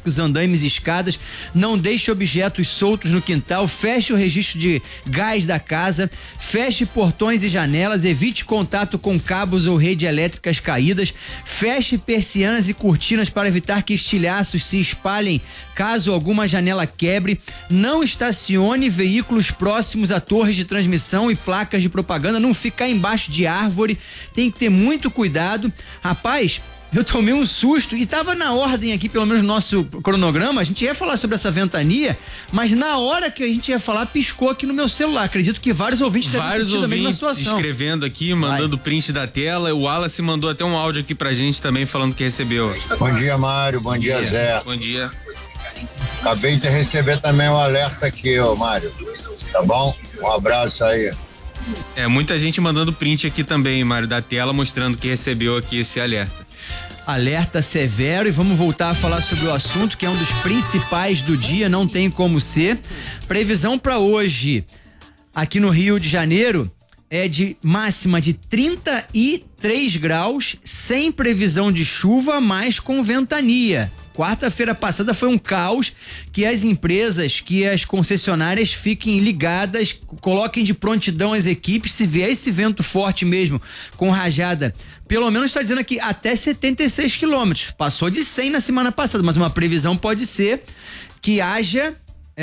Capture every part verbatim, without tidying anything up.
elétricos, andaimes e escadas. Não deixe objetos soltos no quintal. Feche o registro de gás da casa. Feche portões e janelas. Evite contato com cabos ou rede elétricas caídas. Feche persianas e cortinas para evitar que estilhaços se espalhem caso alguma janela quebre. Não estacione veículos próximos a torres de transmissão e placas de propaganda. Não ficar embaixo de árvore. Tem que ter muito cuidado. Rapaz, eu tomei um susto e tava na ordem aqui, pelo menos no nosso cronograma, a gente ia falar sobre essa ventania, mas na hora que a gente ia falar, piscou aqui no meu celular. Acredito que vários ouvintes vários devem ter ouvintes a mesma situação. escrevendo aqui, mandando Vai. print da tela. O Wallace mandou até um áudio aqui pra gente também, falando que recebeu. Bom dia, Mário. Bom, Bom dia, dia, Zé. Bom dia. Acabei de receber também um alerta aqui, ó, Mário. Tá bom? Um abraço aí. É, muita gente mandando print aqui também, Mário, da tela, mostrando que recebeu aqui esse alerta. Alerta severo, e vamos voltar a falar sobre o assunto, que é um dos principais do dia, não tem como ser. Previsão para hoje, aqui no Rio de Janeiro, é de máxima de trinta e três graus, sem previsão de chuva, mas com ventania. Quarta-feira passada foi um caos, que as empresas, que as concessionárias fiquem ligadas, coloquem de prontidão as equipes, se vier esse vento forte mesmo, com rajada, pelo menos está dizendo aqui até setenta e seis quilômetros, passou de cem na semana passada, mas uma previsão pode ser que haja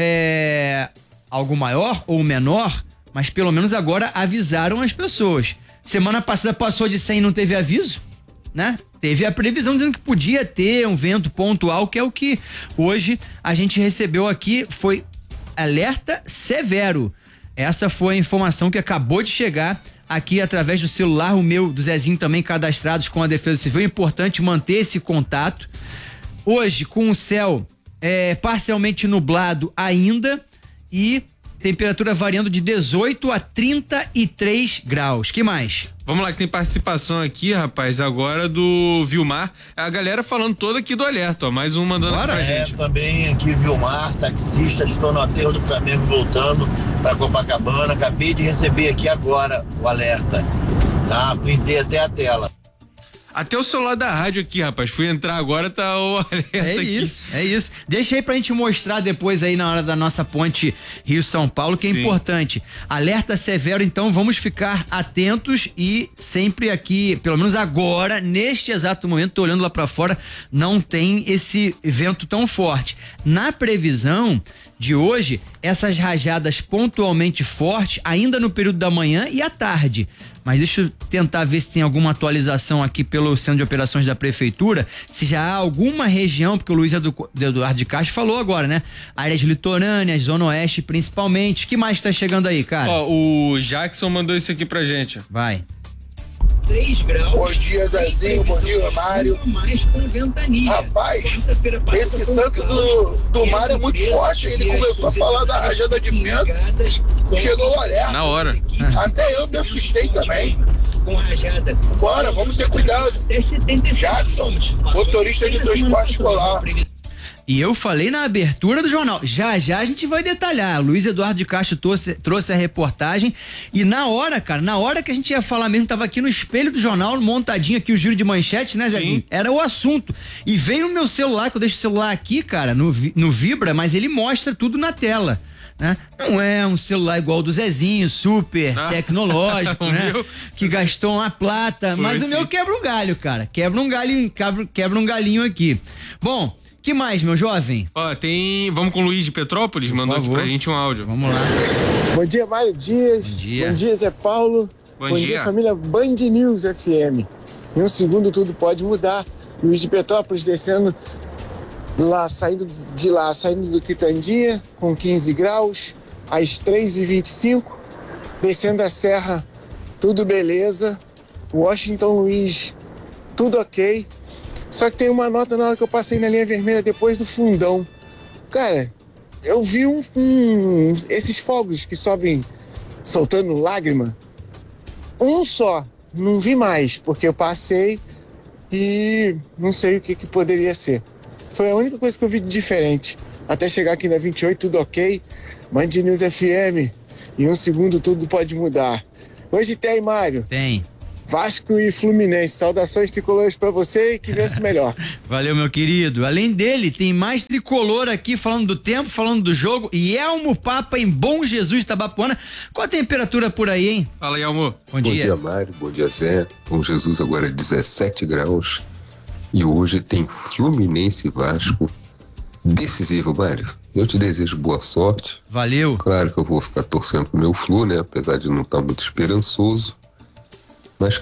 é, algo maior ou menor, mas pelo menos agora avisaram as pessoas. Semana passada passou de cem e não teve aviso, né? Teve a previsão dizendo que podia ter um vento pontual, que é o que hoje a gente recebeu aqui, foi alerta severo. Essa foi a informação que acabou de chegar aqui através do celular, o meu, do Zezinho também, cadastrados com a Defesa Civil. É importante manter esse contato. Hoje, com o céu é, parcialmente nublado ainda e temperatura variando de dezoito a trinta e três graus. Que mais? Vamos lá, que tem participação aqui, rapaz, agora do Vilmar. A galera falando toda aqui do alerta, ó. Mais um mandando Bora, aqui pra é, gente. Também aqui Vilmar, taxista, estou no aterro do Flamengo voltando para Copacabana. Acabei de receber aqui agora o alerta. Tá? Printei até a tela. Até o celular da rádio aqui, rapaz. Fui entrar agora, tá o alerta É aqui. isso, é isso. Deixa aí pra gente mostrar depois aí na hora da nossa ponte Rio-São Paulo, que é Sim. importante. Alerta severo, então vamos ficar atentos e sempre aqui, pelo menos agora, neste exato momento, tô olhando lá pra fora, não tem esse vento tão forte. Na previsão de hoje, essas rajadas pontualmente fortes, ainda no período da manhã e à tarde. Mas deixa eu tentar ver se tem alguma atualização aqui pelo Centro de Operações da Prefeitura, se já há alguma região, porque o Luiz Eduardo de Castro falou agora, né? Áreas litorâneas, Zona Oeste principalmente. O que mais tá chegando aí, cara? Ó, o Jackson mandou isso aqui pra gente. Vai. três graus. Bom dia, Zezinho. Bom dia, Mário. Mais com ventania. Rapaz, esse santo do, do mar é muito forte. Ele começou a falar da rajada de vento. Chegou o alerta. Na hora. Até eu me assustei também. Com rajada. Bora, vamos ter cuidado. Jackson, motorista de transporte escolar. E eu falei na abertura do jornal, já já a gente vai detalhar. O Luiz Eduardo de Castro trouxe, trouxe a reportagem e na hora, cara, na hora que a gente ia falar mesmo, tava aqui no espelho do jornal, montadinho aqui o giro de manchete, né, Zezinho? Era o assunto. E veio no meu celular, que eu deixo o celular aqui, cara, no, no Vibra, mas ele mostra tudo na tela. Né? Não é um celular igual o do Zezinho, super ah. tecnológico, né? Meu... que gastou uma plata, Foi mas sim. o meu quebra um galho, cara. Quebra um galho, quebra, quebra um galinho aqui. Bom, que mais, meu jovem? Ó, tem... Vamos com o Luiz de Petrópolis, Por mandou favor. aqui pra gente um áudio. Vamos lá. Bom dia, Mário Dias. Bom dia. Bom dia, Zé Paulo. Bom, Bom dia. dia, família Band News F M. Em um segundo tudo pode mudar. Luiz de Petrópolis descendo lá, saindo de lá, saindo do Quitandinha com quinze graus, às três e vinte e cinco, descendo a serra, tudo beleza. Washington Luiz, tudo ok. Só que tem uma nota na hora que eu passei na linha vermelha depois do fundão. Cara, eu vi um, um, esses fogos que sobem soltando lágrima. Um só, não vi mais, porque eu passei e não sei o que, que poderia ser. Foi a única coisa que eu vi de diferente. Até chegar aqui na vinte e oito, tudo ok. Band News F M, em um segundo tudo pode mudar. Hoje tem, Mário. Tem. Vasco e Fluminense. Saudações tricolores pra você e que vença melhor. Valeu, meu querido. Além dele, tem mais tricolor aqui falando do tempo, falando do jogo. E Elmo Papa em Bom Jesus, Tabapuana. Qual a temperatura por aí, hein? Fala aí, Elmo. Bom dia. Bom dia, Mário. Bom dia, Zé. Bom Jesus agora é dezessete graus. E hoje tem Fluminense e Vasco. Decisivo, Mário. Eu te desejo boa sorte. Valeu. Claro que eu vou ficar torcendo pro meu Flu, né? Apesar de não estar muito esperançoso. Mas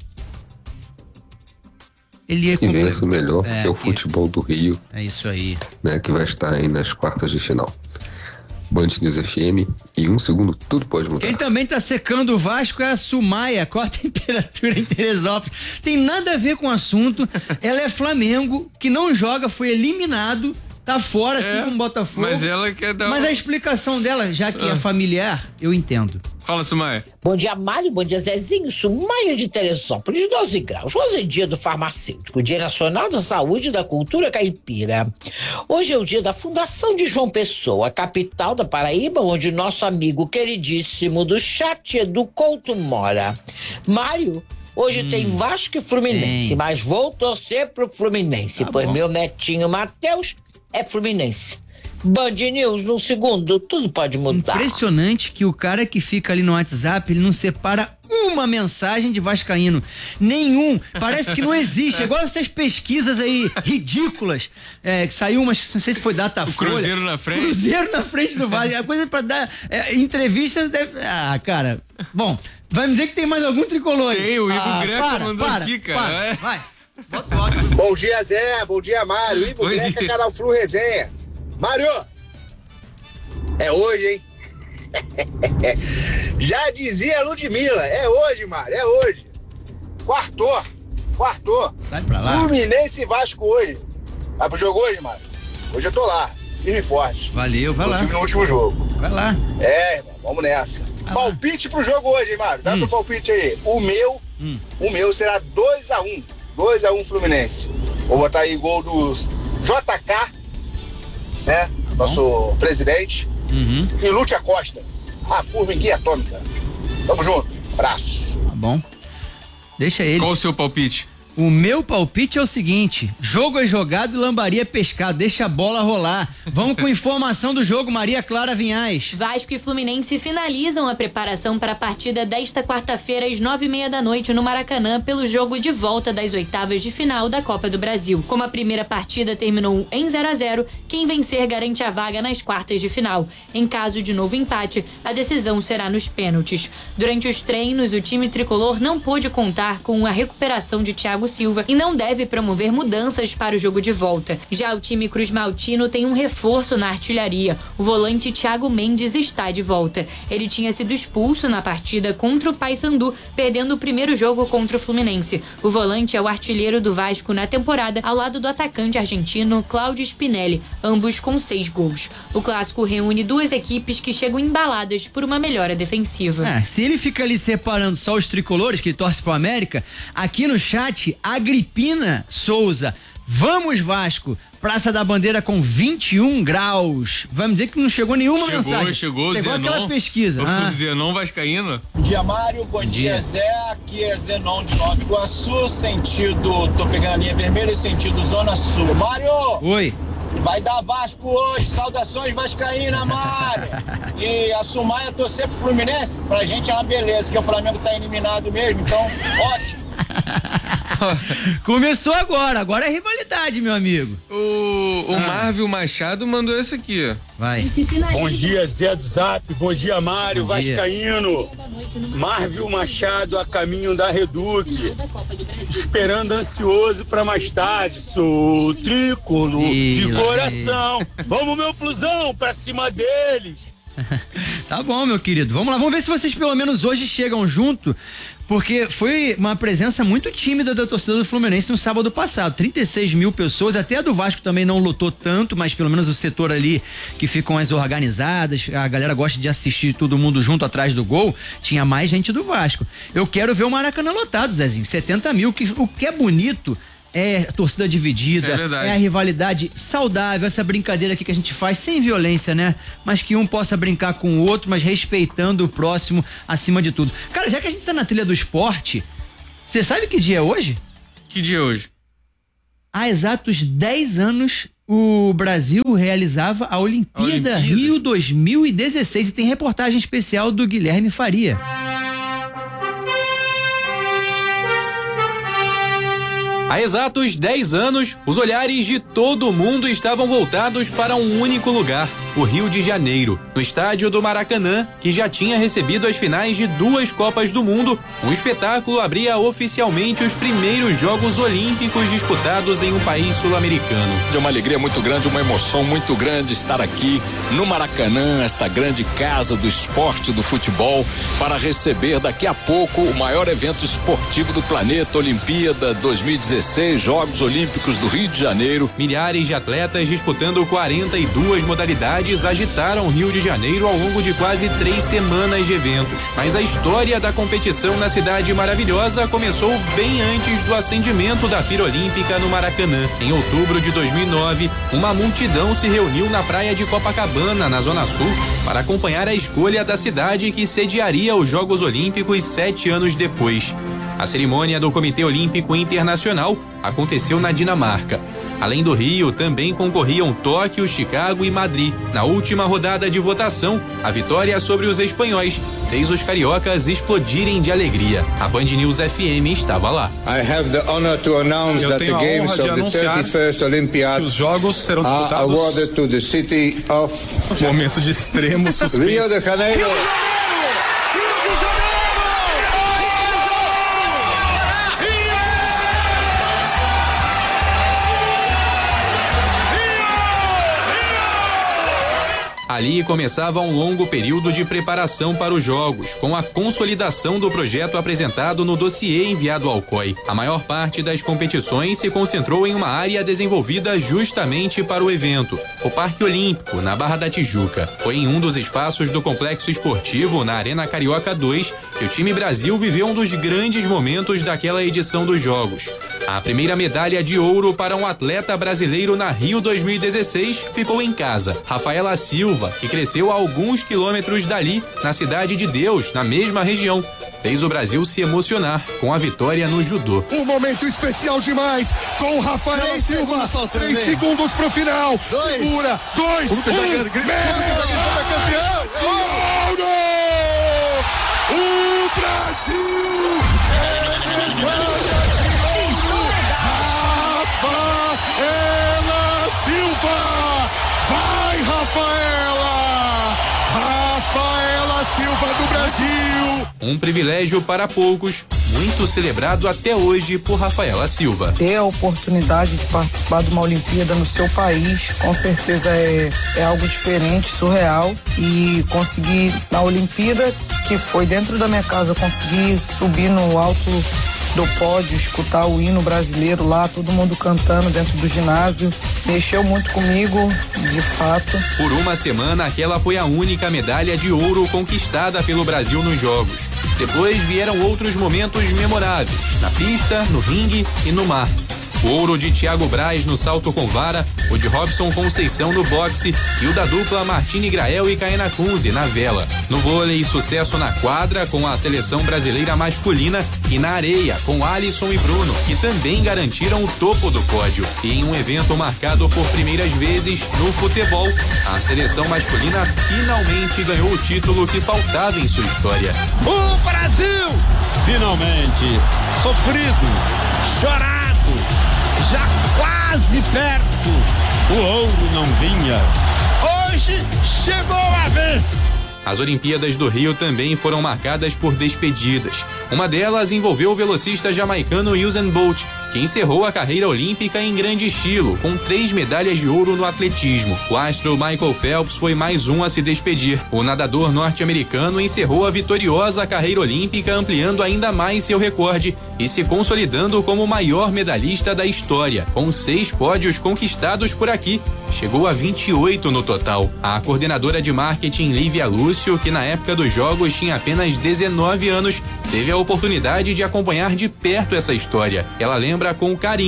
ele é que vença melhor, é, que é o que... futebol do Rio. É isso aí. Né, que vai estar aí nas quartas de final. Band News F M, em um segundo tudo pode mudar. Quem também tá secando o Vasco é a Sumaia. Qual a temperatura em Teresópolis? Tem nada a ver com o assunto. Ela é Flamengo, que não joga, foi eliminado. Tá fora, assim É, como Botafogo. mas ela quer dar Mas uma- a explicação dela, já que Ah. é familiar, eu entendo. Fala, Sumaia. Bom dia, Mário. Bom dia, Zezinho. Sumaia de Teresópolis, doze graus. Hoje é dia do farmacêutico, Dia Nacional da Saúde e da Cultura Caipira. Hoje é o dia da Fundação de João Pessoa, capital da Paraíba, onde nosso amigo queridíssimo do chat, Edu Couto, mora. Mário, hoje Hum, tem Vasco e Fluminense, tem. mas vou torcer pro Fluminense, Tá pois bom. meu netinho Matheus é Fluminense. Band News, num segundo, tudo pode mudar. Impressionante que o cara que fica ali no WhatsApp, ele não separa uma mensagem de vascaíno. Nenhum. Parece que não existe. É igual essas pesquisas aí ridículas, é, que saiu umas, não sei se foi Datafolha. O Cruzeiro na frente. Cruzeiro na frente do Vasco. A coisa pra dar é, entrevistas deve... Ah, cara. Bom, vai me dizer que tem mais algum tricolor aí. Tem, o Ivo ah, Greco para, mandou para, aqui, cara. para. É. Vai. Bota o áudio. Bom dia, Zé. Bom dia, Mário. Ivo Bom Greca, dia. canal Flu Resenha. Mário, é hoje, hein? Já dizia Ludmilla, é hoje, Mário, é hoje. Quartou, quartou. Sai pra lá. Fluminense e Vasco hoje. Vai pro jogo hoje, Mário? Hoje eu tô lá, firme e forte. Valeu, vai O lá. time no último jogo. Vai lá. É, irmão, vamos nessa. Ah, Palpite pro jogo hoje, hein, Mário? Dá Hum. teu palpite aí. O meu, Hum. o meu será dois a um. dois a um Fluminense. Vou botar aí gol do J K, né? Nosso presidente. Uhum. E Lúcia Costa, a formiguinha atômica. Tamo junto. Abraço. Tá bom. Deixa ele. Qual o seu palpite? O meu palpite é o seguinte: jogo é jogado e lambaria é pescado. Deixa a bola rolar. Vamos com informação do jogo, Maria Clara Vinhais. Vasco e Fluminense finalizam a preparação para a partida desta quarta-feira às nove e meia da noite no Maracanã pelo jogo de volta das oitavas de final da Copa do Brasil. Como a primeira partida terminou em zero a zero, quem vencer garante a vaga nas quartas de final. Em caso de novo empate, a decisão será nos pênaltis. Durante os treinos, o time tricolor não pôde contar com a recuperação de Thiago Silva e não deve promover mudanças para o jogo de volta. Já o time Cruz Maltino tem um reforço na artilharia. O volante Thiago Mendes está de volta. Ele tinha sido expulso na partida contra o Paysandu, perdendo o primeiro jogo contra o Fluminense. O volante é o artilheiro do Vasco na temporada, ao lado do atacante argentino Cláudio Spinelli, ambos com seis gols. O clássico reúne duas equipes que chegam embaladas por uma melhora defensiva. É, se ele fica ali separando só os tricolores que ele torce pro América, aqui no chat, Agripina Souza. Vamos, Vasco! Praça da Bandeira com vinte e um graus. Vamos dizer que não chegou nenhuma Chegou, mensagem. chegou o Pegou Zenon. aquela pesquisa. O Ah. Zenon vascaíno. Bom dia, Mário. Bom dia. dia, Zé. Aqui é Zenon de Nova Iguaçu, sentido, tô pegando a linha vermelha, sentido Zona Sul. Mário, Oi. vai dar Vasco hoje. Saudações vascaína, Mário. E a Sumaia torcer pro Fluminense, pra gente é uma beleza, que o Flamengo tá eliminado mesmo, então ótimo. Começou agora, agora é rivalidade, meu amigo. O, o Ah. Marvio Machado mandou esse aqui, ó. Vai. Bom dia, Zé do Zap. Bom dia, Mário Bom dia. Vascaíno. Marvio Machado a caminho da Reduc. Esperando ansioso pra mais tarde. Sou tricolor de Ih, coração. Vamos, meu Flusão, pra cima deles. Tá bom, meu querido. Vamos lá, vamos ver se vocês pelo menos hoje chegam junto, porque foi uma presença muito tímida da torcida do Fluminense no sábado passado. trinta e seis mil pessoas, até a do Vasco também não lotou tanto, mas pelo menos o setor ali que ficam as organizadas, a galera gosta de assistir todo mundo junto atrás do gol, tinha mais gente do Vasco. Eu quero ver o Maracanã lotado, Zezinho, setenta mil, que, o que é bonito é a torcida dividida, É verdade. é a rivalidade saudável, essa brincadeira aqui que a gente faz sem violência, né? Mas que um possa brincar com o outro, mas respeitando o próximo acima de tudo. Cara, já que a gente tá na trilha do esporte, Você sabe que dia é hoje? Que dia é hoje? Há exatos dez anos, o Brasil realizava a Olimpíada, a Olimpíada Rio dois mil e dezesseis, e tem reportagem especial do Guilherme Faria. Há exatos dez anos, os olhares de todo o mundo estavam voltados para um único lugar, o Rio de Janeiro, no estádio do Maracanã, que já tinha recebido as finais de duas Copas do Mundo. Um espetáculo abria oficialmente os primeiros Jogos Olímpicos disputados em um país sul-americano. É uma alegria muito grande, uma emoção muito grande estar aqui no Maracanã, esta grande casa do esporte, do futebol, para receber daqui a pouco o maior evento esportivo do planeta, Olimpíada dois mil e dezesseis, Jogos Olímpicos do Rio de Janeiro. Milhares de atletas disputando quarenta e duas modalidades agitaram o Rio de Janeiro ao longo de quase três semanas de eventos. Mas a história da competição na cidade maravilhosa começou bem antes do acendimento da Pira Olímpica no Maracanã. Em outubro de dois mil e nove, uma multidão se reuniu na praia de Copacabana, na Zona Sul, para acompanhar a escolha da cidade que sediaria os Jogos Olímpicos sete anos depois. A cerimônia do Comitê Olímpico Internacional aconteceu na Dinamarca. Além do Rio, também concorriam Tóquio, Chicago e Madrid. Na última rodada de votação, a vitória sobre os espanhóis fez os cariocas explodirem de alegria. A Band News F M estava lá. I have the honor to announce that the games of the thirty-first Olympiad os jogos serão disputados. Are awarded to the city of momento de extremo suspense. Rio de Janeiro. Ali começava um longo período de preparação para os Jogos, com a consolidação do projeto apresentado no dossiê enviado ao C O I. A maior parte das competições se concentrou em uma área desenvolvida justamente para o evento, o Parque Olímpico, na Barra da Tijuca. Foi em um dos espaços do complexo esportivo, na Arena Carioca dois, que o time Brasil viveu um dos grandes momentos daquela edição dos Jogos. A primeira medalha de ouro para um atleta brasileiro na Rio dois mil e dezesseis ficou em casa. Rafaela Silva, que cresceu a alguns quilômetros dali, na Cidade de Deus, na mesma região, fez o Brasil se emocionar com a vitória no judô. Um momento especial demais com o Rafael Silva. Três segundos pro final. Dois. Segura. Dois. Um. Meta campeão. Ouro! O Brasil! Rafaela Silva! Vai, Rafaela! Rafaela Silva do Brasil! Um privilégio para poucos, muito celebrado até hoje por Rafaela Silva. Ter a oportunidade de participar de uma Olimpíada no seu país, com certeza é, é algo diferente, surreal. E conseguir na Olimpíada, que foi dentro da minha casa, conseguir subir no alto do pódio, escutar o hino brasileiro lá, todo mundo cantando dentro do ginásio, mexeu muito comigo, de fato. Por uma semana, aquela foi a única medalha de ouro conquistada pelo Brasil nos Jogos. Depois vieram outros momentos memoráveis, na pista, no ringue e no mar. O ouro de Thiago Braz no salto com vara, o de Robson Conceição no boxe e o da dupla Martine Grael e Caena Kunze na vela. No vôlei, sucesso na quadra com a seleção brasileira masculina e na areia com Alisson e Bruno, que também garantiram o topo do pódio. E em um evento marcado por primeiras vezes no futebol, a seleção masculina finalmente ganhou o título que faltava em sua história. O Brasil! Finalmente! Sofrido! Chorado! Já quase perto, o ouro não vinha. Hoje chegou a vez. As Olimpíadas do Rio também foram marcadas por despedidas. Uma delas envolveu o velocista jamaicano Usain Bolt, que encerrou a carreira olímpica em grande estilo, com três medalhas de ouro no atletismo. O astro Michael Phelps foi mais um a se despedir. O nadador norte-americano encerrou a vitoriosa carreira olímpica, ampliando ainda mais seu recorde e se consolidando como o maior medalhista da história, com seis pódios conquistados por aqui. Chegou a vinte e oito no total. A coordenadora de marketing Lívia Lúcio, que na época dos Jogos tinha apenas dezenove anos, teve a oportunidade de acompanhar de perto essa história. Ela lembra com carinho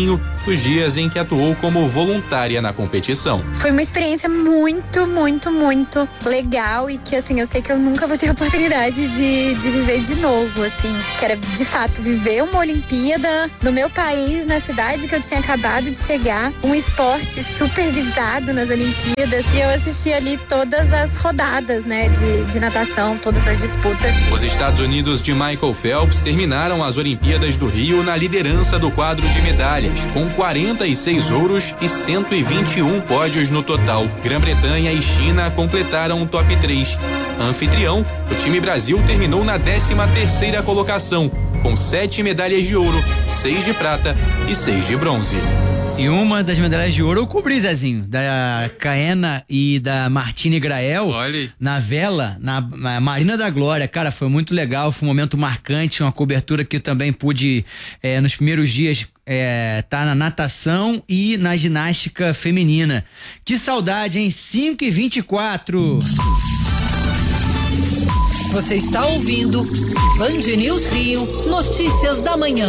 os dias em que atuou como voluntária na competição. Foi uma experiência muito, muito, muito legal e que, assim, eu sei que eu nunca vou ter a oportunidade de, de viver de novo, assim. Que era, de fato, viver uma Olimpíada no meu país, na cidade que eu tinha acabado de chegar. Um esporte super visado nas Olimpíadas. E eu assisti ali todas as rodadas, né, de, de natação, todas as disputas. Os Estados Unidos de Michael Phelps terminaram as Olimpíadas do Rio na liderança do quadro de medalhas, com quarenta e seis ouros e cento e vinte e um pódios no total. Grã-Bretanha e China completaram o top três. Anfitrião, o time Brasil terminou na décima terceira colocação, com sete medalhas de ouro, seis de prata e seis de bronze. E uma das medalhas de ouro eu cobri, Zezinho, da Caena e da Martine Grael, Olha. na vela, na, na Marina da Glória. Cara, foi muito legal, foi um momento marcante, uma cobertura que eu também pude, é, nos primeiros dias, é, tá na natação e na ginástica feminina. Que saudade, hein? cinco e vinte e quatro. Você está ouvindo Band News Rio, notícias da manhã.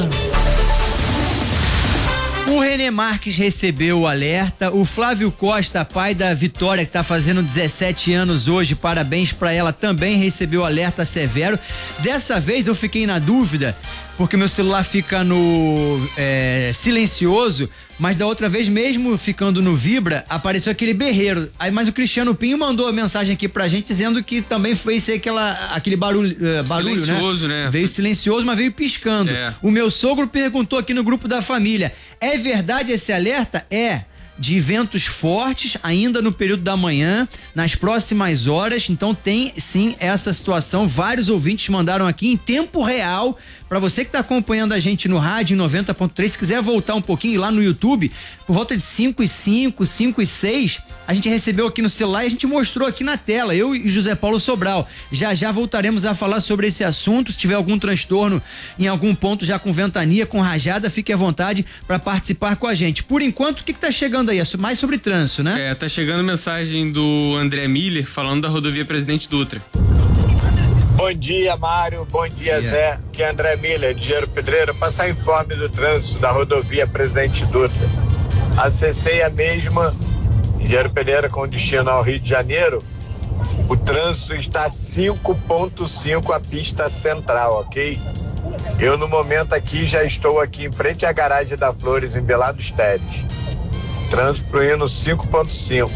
O René Marques recebeu o alerta, o Flávio Costa, pai da Vitória, que está fazendo dezessete anos hoje, parabéns para ela, também recebeu o alerta severo. Dessa vez eu fiquei na dúvida, porque meu celular fica no é, silencioso, mas da outra vez, mesmo ficando no vibra, apareceu aquele berreiro. Aí, mas o Cristiano Pinho mandou a mensagem aqui pra gente dizendo que também foi ser aquela, aquele barulho, uh, barulho, silencioso, né? né? Veio silencioso, mas veio piscando. É. O meu sogro perguntou aqui no grupo da família, é verdade esse alerta? É. De ventos fortes ainda no período da manhã, nas próximas horas, então tem sim essa situação. Vários ouvintes mandaram aqui em tempo real. Para você que está acompanhando a gente no rádio em noventa ponto três, se quiser voltar um pouquinho lá no YouTube, por volta de cinco e cinco, cinco e seis, a gente recebeu aqui no celular e a gente mostrou aqui na tela, eu e José Paulo Sobral. Já já voltaremos a falar sobre esse assunto. Se tiver algum transtorno em algum ponto já com ventania, com rajada, fique à vontade para participar com a gente. Por enquanto, o que, que tá chegando aí? É mais sobre trânsito, né? É, tá chegando mensagem do André Miller falando da rodovia Presidente Dutra. Bom dia, Mário. Bom dia, yeah. Zé. Aqui é André Miller, de Engenheiro Pedreiro. Passar informe do trânsito da rodovia Presidente Dutra. Acessei a mesma, Engenheiro Pedreiro com destino ao Rio de Janeiro. O trânsito está cinco ponto cinco a pista central, ok? Eu, no momento aqui, já estou aqui em frente à garagem da Flores, em Belados Teres. Trânsito fluindo cinco ponto cinco.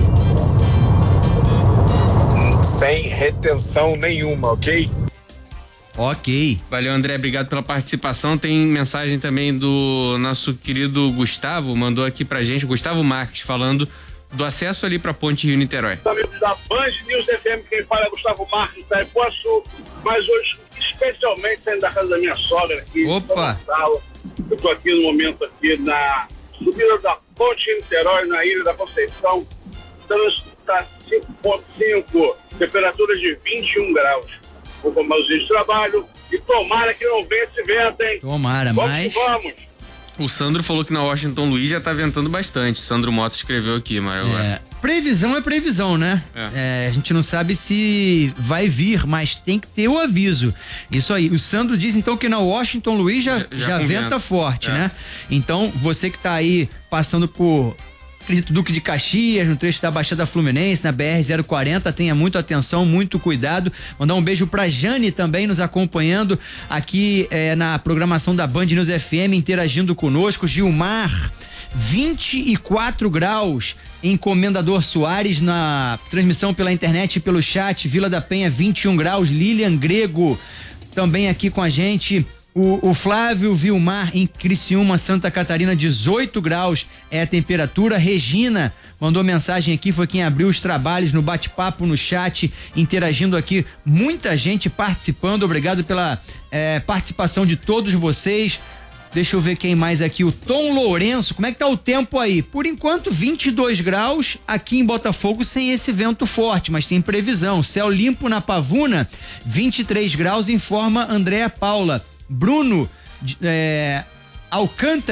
Sem retenção nenhuma, ok? Ok. Valeu, André, obrigado pela participação. Tem mensagem também do nosso querido Gustavo, mandou aqui pra gente, Gustavo Marques, falando do acesso ali pra Ponte Rio-Niterói. Amigos da Band News F M, quem fala é Gustavo Marques, da Ipuaçu, mas hoje, especialmente saindo da casa da minha sogra aqui. Opa! Eu tô aqui no momento aqui na subida da Ponte Rio-Niterói, na Ilha da Conceição. Trânsito está cinco ponto cinco, temperatura de vinte e um graus. Vou tomar os dias de trabalho e tomara que não venha esse vento, hein? Tomara, vamos mas... vamos. O Sandro falou que na Washington Luiz já tá ventando bastante. Sandro Mota escreveu aqui, Mário. É, previsão é previsão, né? É. É, a gente não sabe se vai vir, mas tem que ter o aviso. Isso aí. O Sandro diz então que na Washington Luiz já, já, já, já venta vento. forte, é. né? Então, você que tá aí passando por... acredito, Duque de Caxias, no trecho da Baixada Fluminense, na B R zero quarenta, tenha muita atenção, muito cuidado. Mandar um beijo pra Jane também nos acompanhando aqui eh, na programação da Band News F M, interagindo conosco. Gilmar, vinte e quatro graus em Comendador Soares, na transmissão pela internet e pelo chat. Vila da Penha, vinte e um graus. Lilian Grego também aqui com a gente. O, o Flávio Vilmar em Criciúma, Santa Catarina, dezoito graus é a temperatura. Regina mandou mensagem aqui, foi quem abriu os trabalhos no bate-papo, no chat, interagindo aqui, muita gente participando. Obrigado pela é, participação de todos vocês. Deixa eu ver quem mais aqui, o Tom Lourenço. Como é que tá o tempo aí? Por enquanto, vinte e dois graus aqui em Botafogo, sem esse vento forte, mas tem previsão. Céu limpo na Pavuna, vinte e três graus, informa Andréa Paula. Bruno é, Alcântara,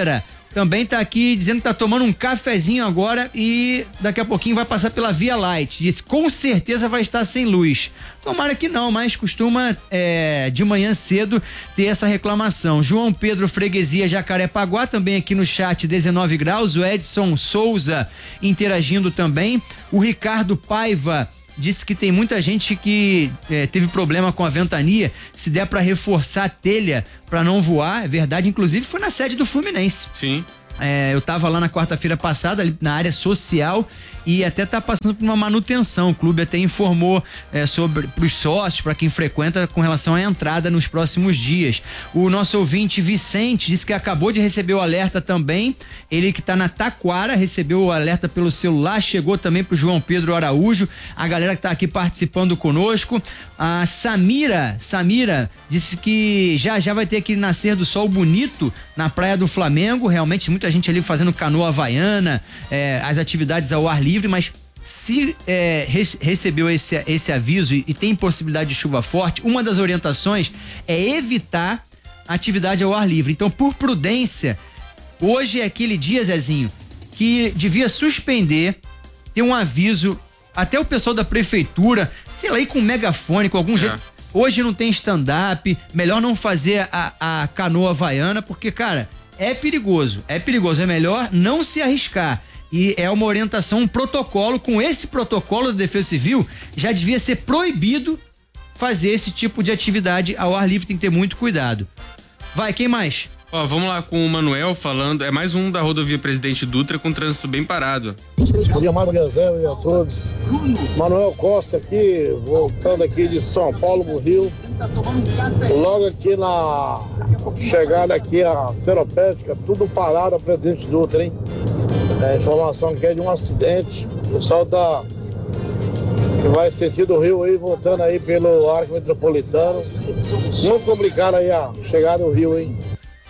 também tá aqui dizendo que tá tomando um cafezinho agora e daqui a pouquinho vai passar pela Via Light. Disse, com certeza vai estar sem luz. Tomara que não, mas costuma é, de manhã cedo ter essa reclamação. João Pedro Freguesia Jacarepaguá também aqui no chat, dezenove graus. O Edson Souza interagindo também. O Ricardo Paiva disse que tem muita gente que é, teve problema com a ventania. Se der para reforçar a telha para não voar, é verdade. Inclusive foi na sede do Fluminense. Sim. É, eu tava lá na quarta-feira passada, ali na área social, e até tá passando por uma manutenção. O clube até informou é, sobre pros sócios, para quem frequenta, com relação à entrada nos próximos dias. O nosso ouvinte Vicente disse que acabou de receber o alerta também. Ele que tá na Taquara, recebeu o alerta pelo celular, chegou também pro João Pedro Araújo, a galera que tá aqui participando conosco. A Samira, Samira disse que já já vai ter aquele nascer do sol bonito na Praia do Flamengo. Realmente muita gente ali fazendo canoa havaiana, é, as atividades ao ar livre, mas se é, re- recebeu esse, esse aviso e, e tem possibilidade de chuva forte, uma das orientações é evitar atividade ao ar livre. Então, por prudência, hoje é aquele dia, Zezinho, que devia suspender, ter um aviso, até o pessoal da prefeitura, sei lá, ir com um megafone, com algum é. jeito. Hoje não tem stand-up, melhor não fazer a, a canoa havaiana, porque, cara, é perigoso, é perigoso, é melhor não se arriscar. E é uma orientação, um protocolo. Com esse protocolo da Defesa Civil, já devia ser proibido fazer esse tipo de atividade ao ar livre, tem que ter muito cuidado. Vai, quem mais? Ó, vamos lá com o Manuel falando, é mais um da rodovia Presidente Dutra com trânsito bem parado. Bom dia, Mário Zé e a todos. Manuel Costa aqui, voltando aqui de São Paulo pro Rio. Logo aqui na chegada aqui a Seropédica, tudo parado a Presidente Dutra, hein? É, informação que é de um acidente. O pessoal da que vai sentido Rio aí, voltando aí pelo Arco Metropolitano. Muito complicado aí a chegada do Rio, hein?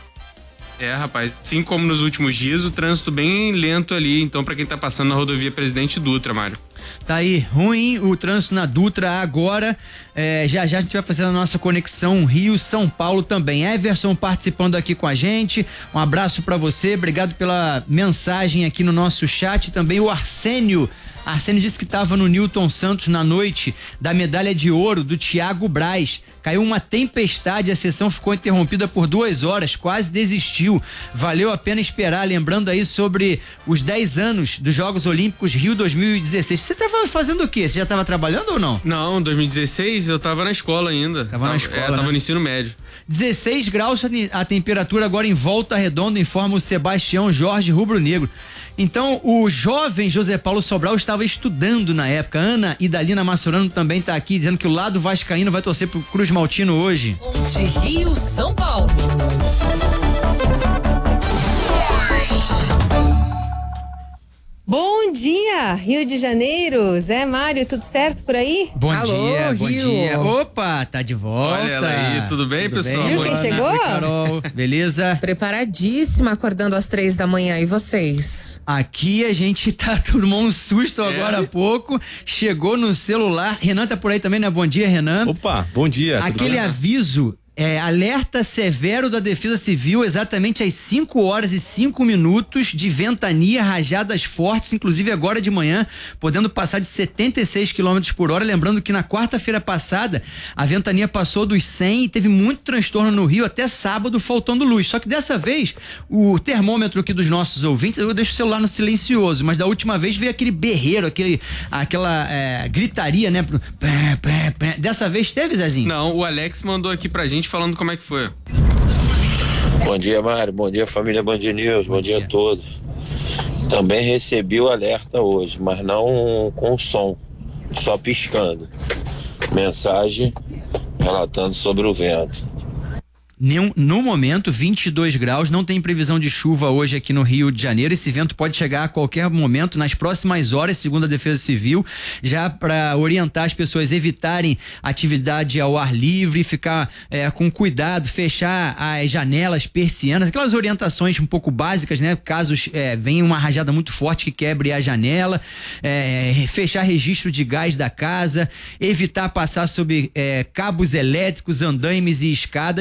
É, rapaz, assim como nos últimos dias, o trânsito bem lento ali, então pra quem tá passando na rodovia Presidente Dutra, Mário. Tá aí, ruim o trânsito na Dutra agora, é, já já a gente vai fazer a nossa conexão Rio-São Paulo também. Everson participando aqui com a gente, um abraço pra você, obrigado pela mensagem aqui no nosso chat, também o Arsênio, Arsênio disse que estava no Newton Santos na noite da medalha de ouro do Thiago Braz. Caiu uma tempestade, a sessão ficou interrompida por duas horas, quase desistiu. Valeu a pena esperar, lembrando aí sobre os dez anos dos Jogos Olímpicos Rio dois mil e dezesseis. Você estava fazendo o quê? Você já estava trabalhando ou não? Não, dois mil e dezesseis eu estava na escola ainda. Tava na escola, É, tava né? no ensino médio. dezesseis graus a temperatura agora em Volta Redonda, informa o Sebastião Jorge Rubro Negro. Então, o jovem José Paulo Sobral estava estudando na época. Ana Idalina Massurano também está aqui, dizendo que o lado vascaíno vai torcer pro Cruz Maltino hoje. De Rio, São Paulo. Bom dia, Rio de Janeiro. Zé Mário, tudo certo por aí? Bom Alô, dia, bom Rio. dia. Opa, tá de volta. Olha ela aí, tudo bem, Tudo pessoal? bem? Viu quem Ana, chegou? Oi, Carol, beleza? Preparadíssima, acordando às três da manhã. E vocês? Aqui a gente tá tomando um susto É. agora há pouco. Chegou no celular. Renan tá por aí também, né? Bom dia, Renan. Opa, bom dia. tudo Aquele bem? aviso, é, alerta severo da Defesa Civil, exatamente às cinco horas e cinco minutos, de ventania, rajadas fortes, inclusive agora de manhã, podendo passar de setenta e seis quilômetros por hora. Lembrando que na quarta-feira passada, a ventania passou dos cem e teve muito transtorno no Rio, até sábado faltando luz. Só que dessa vez, o termômetro aqui dos nossos ouvintes, eu deixo o celular no silencioso, mas da última vez veio aquele berreiro, aquele, aquela é, gritaria, né? Pé, pé, pé. Dessa vez teve, Zezinho? Não, o Alex mandou aqui pra gente falando como é que foi. Bom dia, Mário. Bom dia, família Band News. Bom, Bom dia. dia a todos. Também recebi o alerta hoje, mas não com som, só piscando. Mensagem relatando sobre o vento. Nenhum, no momento, vinte e dois graus, não tem previsão de chuva hoje aqui no Rio de Janeiro. Esse vento pode chegar a qualquer momento, nas próximas horas, segundo a Defesa Civil, já para orientar as pessoas a evitarem atividade ao ar livre, ficar é, com cuidado, fechar as janelas, persianas, aquelas orientações um pouco básicas, né? Caso é, venha uma rajada muito forte que quebre a janela, é, fechar registro de gás da casa, evitar passar sobre é, cabos elétricos, andaimes e escadas. Vamos ver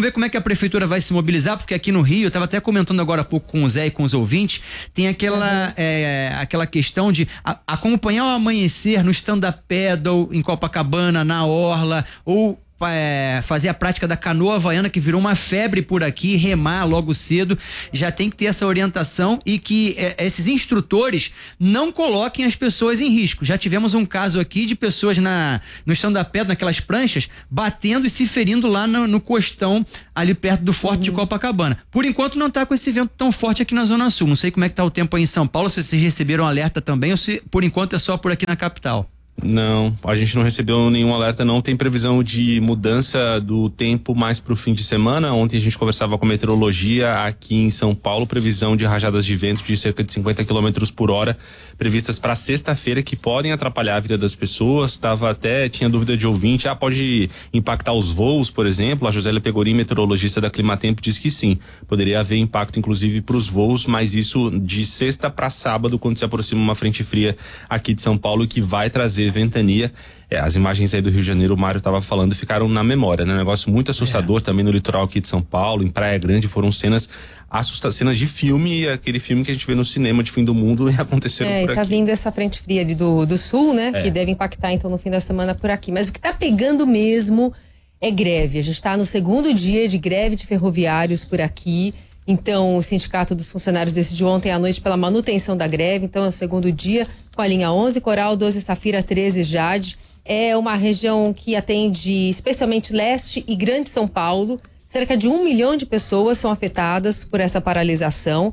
ver como é que a prefeitura vai se mobilizar, porque aqui no Rio, eu estava até comentando agora há pouco com o Zé e com os ouvintes, tem aquela, uhum. é, aquela questão de a, acompanhar o amanhecer no stand-up paddle em Copacabana, na orla, ou É, fazer a prática da canoa havaiana, que virou uma febre por aqui, remar logo cedo, já tem que ter essa orientação e que é, esses instrutores não coloquem as pessoas em risco. Já tivemos um caso aqui de pessoas na, no stand-up paddle, naquelas pranchas, batendo e se ferindo lá no, no costão, ali perto do Forte uhum. de Copacabana. Por enquanto não tá com esse vento tão forte aqui na Zona Sul. Não sei como é que tá o tempo aí em São Paulo, se vocês receberam alerta também ou se por enquanto é só por aqui na capital. Não, a gente não recebeu nenhum alerta, não. Tem previsão de mudança do tempo mais pro fim de semana. Ontem a gente conversava com a meteorologia aqui em São Paulo, previsão de rajadas de vento de cerca de cinquenta quilômetros por hora previstas para sexta-feira, que podem atrapalhar a vida das pessoas. Tava até, tinha dúvida de ouvinte, ah, pode impactar os voos, por exemplo. A Josélia Pegorim, meteorologista da Climatempo, diz que sim, poderia haver impacto inclusive para os voos, mas isso de sexta para sábado, quando se aproxima uma frente fria aqui de São Paulo, que vai trazer ventania. É, as imagens aí do Rio de Janeiro, o Mário estava falando, ficaram na memória, né? Um negócio muito assustador é. Também no litoral aqui de São Paulo, em Praia Grande, foram cenas assustadoras, cenas de filme, aquele filme que a gente vê no cinema de fim do mundo e aconteceram é, por aqui. Tá vindo essa frente fria ali do, do sul, né? É. Que deve impactar então no fim da semana por aqui. Mas o que tá pegando mesmo é greve. A gente tá no segundo dia de greve de ferroviários por aqui. Então, o Sindicato dos Funcionários decidiu ontem à noite pela manutenção da greve. Então, é o segundo dia com a linha onze, Coral, doze, Safira, treze, Jade. É uma região que atende especialmente leste e grande São Paulo. Cerca de um milhão de pessoas são afetadas por essa paralisação.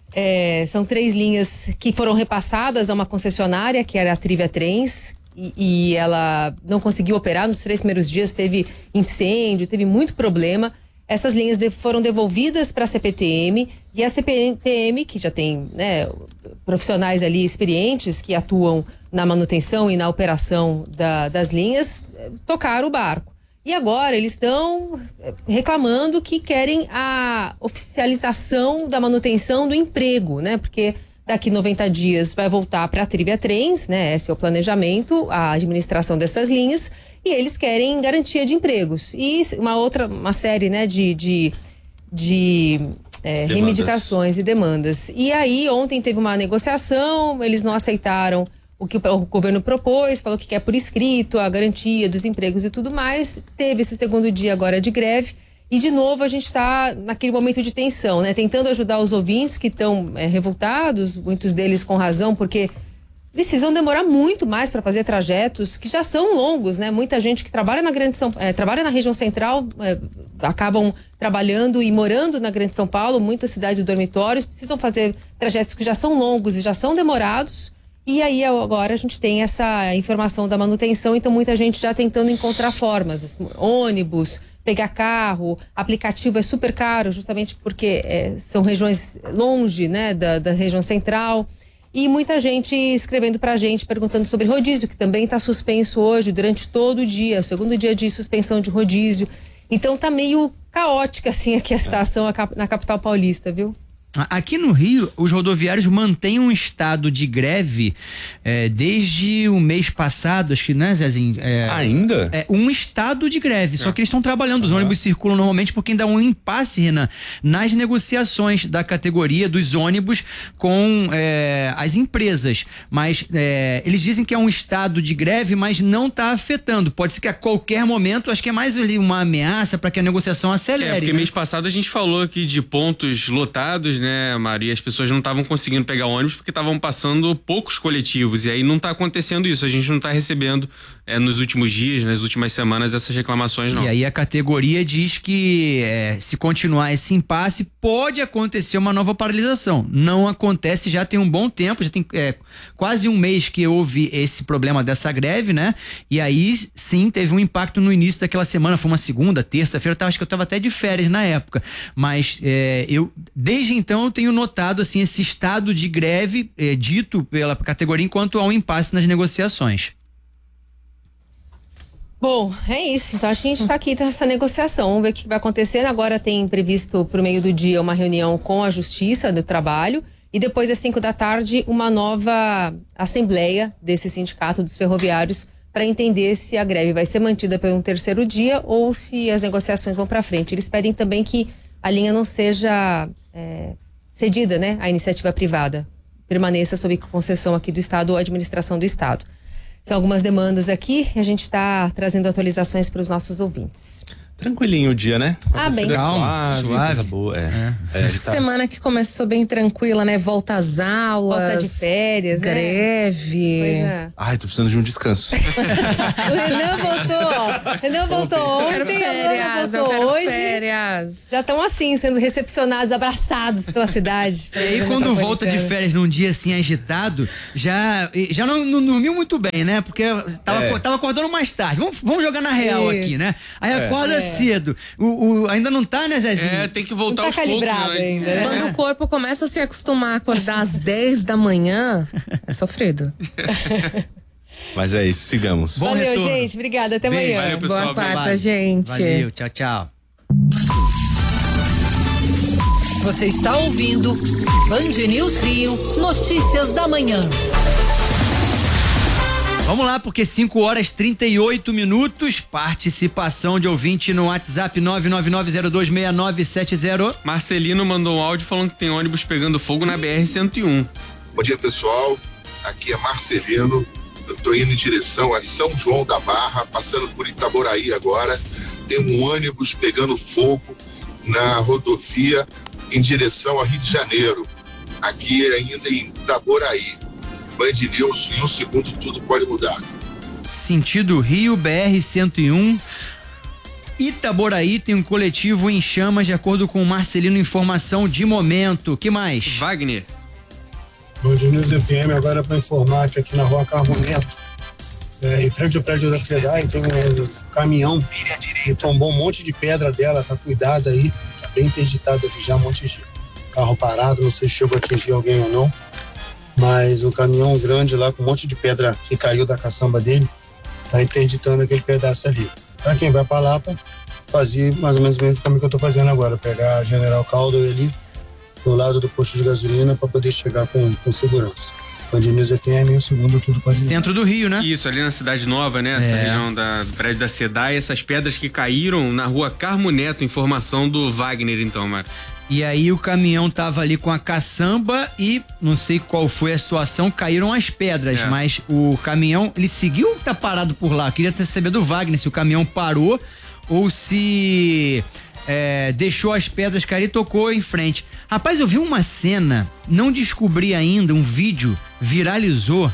É, são três linhas que foram repassadas a uma concessionária, que era a Trivia Trens, e, e ela não conseguiu operar nos três primeiros dias, teve incêndio, teve muito problema. Essas linhas de, foram devolvidas para a C P T M, e a C P T M, que já tem, né, profissionais ali experientes que atuam na manutenção e na operação da, das linhas, tocaram o barco. E agora eles estão reclamando que querem a oficialização da manutenção do emprego, né? Porque daqui noventa dias vai voltar para a Trivia Trens, né? Esse é o planejamento, a administração dessas linhas, e eles querem garantia de empregos. E uma outra, uma série, né, de, de, de é, reivindicações e demandas. E aí ontem teve uma negociação, eles não aceitaram o que o governo propôs, falou que quer por escrito a garantia dos empregos e tudo mais. Teve esse segundo dia agora de greve e de novo a gente está naquele momento de tensão, né? Tentando ajudar os ouvintes que estão é, revoltados, muitos deles com razão, porque precisam demorar muito mais para fazer trajetos que já são longos, né? Muita gente que trabalha na grande São, é, trabalha na região central, é, acabam trabalhando e morando na grande São Paulo, muitas cidades e dormitórios precisam fazer trajetos que já são longos e já são demorados. E aí agora a gente tem essa informação da manutenção, então muita gente já tentando encontrar formas, ônibus, pegar carro, aplicativo é super caro, justamente porque é, são regiões longe, né, da, da região central. E muita gente escrevendo pra gente, perguntando sobre rodízio, que também está suspenso hoje durante todo o dia, segundo dia de suspensão de rodízio. Então tá meio caótica assim aqui a situação na capital paulista, viu? Aqui no Rio, os rodoviários mantêm um estado de greve é, desde o mês passado, acho que, né, Zezinho? É, Ainda? É um estado de greve, é. Só que eles estão trabalhando, os uhum. ônibus circulam normalmente porque ainda há um impasse, Renan, nas negociações da categoria dos ônibus com é, as empresas, mas é, eles dizem que é um estado de greve, mas não está afetando, pode ser que a qualquer momento, acho que é mais ali uma ameaça para que a negociação acelere. É, porque né? mês passado a gente falou aqui de pontos lotados, né, Maria? As pessoas não estavam conseguindo pegar ônibus porque estavam passando poucos coletivos, e aí não está acontecendo isso, a gente não está recebendo é, nos últimos dias, nas últimas semanas, essas reclamações não. E aí a categoria diz que é, se continuar esse impasse, pode acontecer uma nova paralisação. Não acontece, já tem um bom tempo, já tem é, quase um mês que houve esse problema dessa greve, né? E aí sim teve um impacto no início daquela semana, foi uma segunda, terça-feira, acho que eu estava até de férias na época, mas é, eu desde então eu tenho notado assim esse estado de greve é, dito pela categoria enquanto há um impasse nas negociações. Bom, é isso. Então a gente está aqui nessa negociação. Vamos ver o que vai acontecer. Agora tem previsto para o meio do dia uma reunião com a Justiça do Trabalho e depois às cinco da tarde uma nova assembleia desse sindicato dos ferroviários para entender se a greve vai ser mantida por um terceiro dia ou se as negociações vão para frente. Eles pedem também que a linha não seja é, cedida, né, à iniciativa privada, permaneça sob concessão aqui do Estado ou administração do Estado. São algumas demandas aqui e a gente está trazendo atualizações para os nossos ouvintes. Tranquilinho o dia, né? Ah, bem calmo, suave, coisa boa, é. é. é tá... Semana que começou bem tranquila, né? Volta às aulas. Volta de férias, greve. Né? É. Ai, tô precisando de um descanso. O Renan voltou. O Renan voltou ontem, a Luana voltou hoje. Férias. Já estão assim, sendo recepcionados, abraçados pela cidade. E aí, quando volta de férias num dia assim agitado, já, já não, não dormiu muito bem, né? Porque tava, É. tava acordando mais tarde. Vamos, vamos jogar na real Isso. aqui, né? Aí É. acorda É. cedo. O, o- ainda não tá, né, Zezinho? É, tem que voltar Não tá aos poucos. calibrado né? ainda, né? Quando o corpo começa a se acostumar a acordar às dez da manhã, é sofrido. Mas é isso, sigamos. Bom Valeu, retorno. gente. Obrigada. Até Bem, amanhã. valeu, pessoal. Boa quarta, Vai. gente. Valeu, tchau, tchau. Você está ouvindo Band News Rio, notícias da manhã. Vamos lá, porque cinco horas e trinta e oito minutos. Participação de ouvinte no WhatsApp nove nove nove zero dois seis nove sete zero. Marcelino mandou um áudio falando que tem ônibus pegando fogo na B R cento e um. Bom dia, pessoal. Aqui é Marcelino. Eu tô indo em direção a São João da Barra, passando por Itaboraí agora. Tem um ônibus pegando fogo na rodovia em direção ao Rio de Janeiro. Aqui ainda em Itaboraí. Band News, em um segundo tudo pode mudar. Sentido Rio, B R cento e um. Itaboraí tem um coletivo em chamas, de acordo com o Marcelino, informação de momento. Que mais? Wagner. Band News F M agora para informar que aqui na rua Carmo Neto, é, em frente ao prédio da SEDAI, tem um caminhão que tombou um monte de pedra dela, tá cuidado aí, tá bem interditado ali já, um monte de carro parado, não sei se chegou a atingir alguém ou não, mas o caminhão grande lá com um monte de pedra que caiu da caçamba dele, tá interditando aquele pedaço ali. Para quem vai para Lapa, fazer mais ou menos o mesmo caminho que eu tô fazendo agora, pegar a General Caldwell ali, do lado do posto de gasolina para poder chegar com, com segurança. Band News F M, o segundo tudo pode mudar. Centro do Rio, né? Isso, ali na Cidade Nova, né? Essa É. região da, do prédio da SEDAI, essas pedras que caíram na rua Carmo Neto, informação do Wagner, então, Mário. E aí o caminhão tava ali com a caçamba e não sei qual foi a situação, caíram as pedras, É. mas o caminhão, ele seguiu ou tá parado por lá? Eu queria ter saber do Wagner se o caminhão parou ou se é, deixou as pedras cair e tocou em frente. Rapaz, eu vi uma cena, não descobri ainda, um vídeo viralizou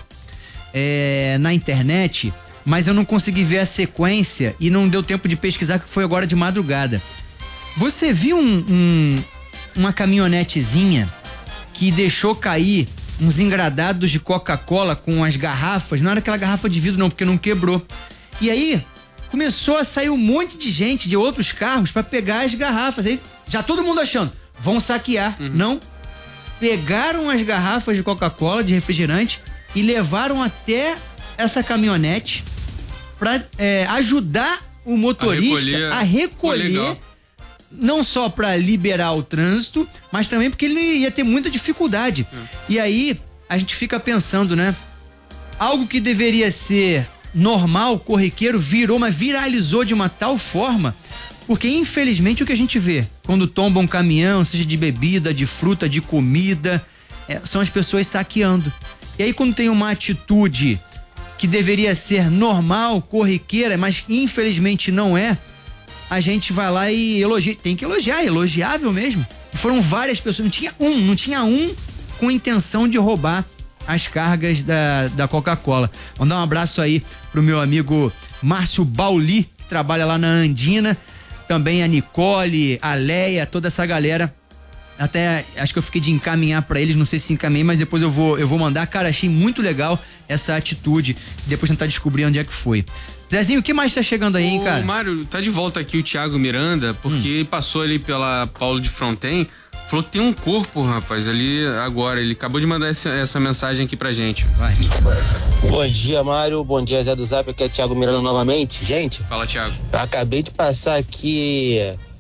é, na internet, mas eu não consegui ver a sequência e não deu tempo de pesquisar, que foi agora de madrugada. Você viu um, um, uma caminhonetezinha que deixou cair uns engradados de Coca-Cola com as garrafas? Não era aquela garrafa de vidro não, porque não quebrou. E aí começou a sair um monte de gente de outros carros para pegar as garrafas. Aí já todo mundo achando, vão saquear. Uhum. Não. Pegaram as garrafas de Coca-Cola, de refrigerante, e levaram até essa caminhonete para é, ajudar o motorista a A recolher. recolher, Pô, legal. não só para liberar o trânsito, mas também porque ele ia ter muita dificuldade. Hum. E aí a gente fica pensando, né? Algo que deveria ser normal, corriqueiro, virou, mas viralizou de uma tal forma, porque infelizmente o que a gente vê quando tomba um caminhão, seja de bebida, de fruta, de comida, é, são as pessoas saqueando. E aí quando tem uma atitude que deveria ser normal, corriqueira, mas infelizmente não é, a gente vai lá e elogia. Tem que elogiar, é elogiável mesmo. E foram várias pessoas, não tinha um, não tinha um com intenção de roubar as cargas da, da Coca-Cola. Mandar um abraço aí pro meu amigo Márcio Bauli, que trabalha lá na Andina, também a Nicole, a Leia, toda essa galera. Até acho que eu fiquei de encaminhar pra eles, não sei se encaminhei, mas depois eu vou, eu vou mandar. Cara, achei muito legal essa atitude, depois tentar descobrir onde é que foi. Zezinho, o que mais tá chegando aí, hein, cara? O Mário, tá de volta aqui o Thiago Miranda, porque hum. passou ali pela Paulo de Fronten, falou que tem um corpo, rapaz, ali agora. Ele acabou de mandar essa, essa mensagem aqui pra gente. Vai. Bom dia, Mário. Bom dia, Zé do Zap. Aqui é Thiago Miranda novamente. Gente, fala, Thiago. Eu acabei de passar aqui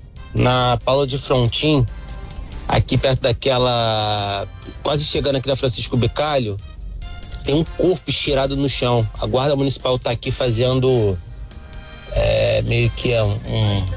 na Paulo de Frontin, aqui perto daquela... quase chegando aqui na Francisco Bicalho. tem um corpo estirado no chão. A Guarda Municipal tá aqui fazendo é, meio que um, um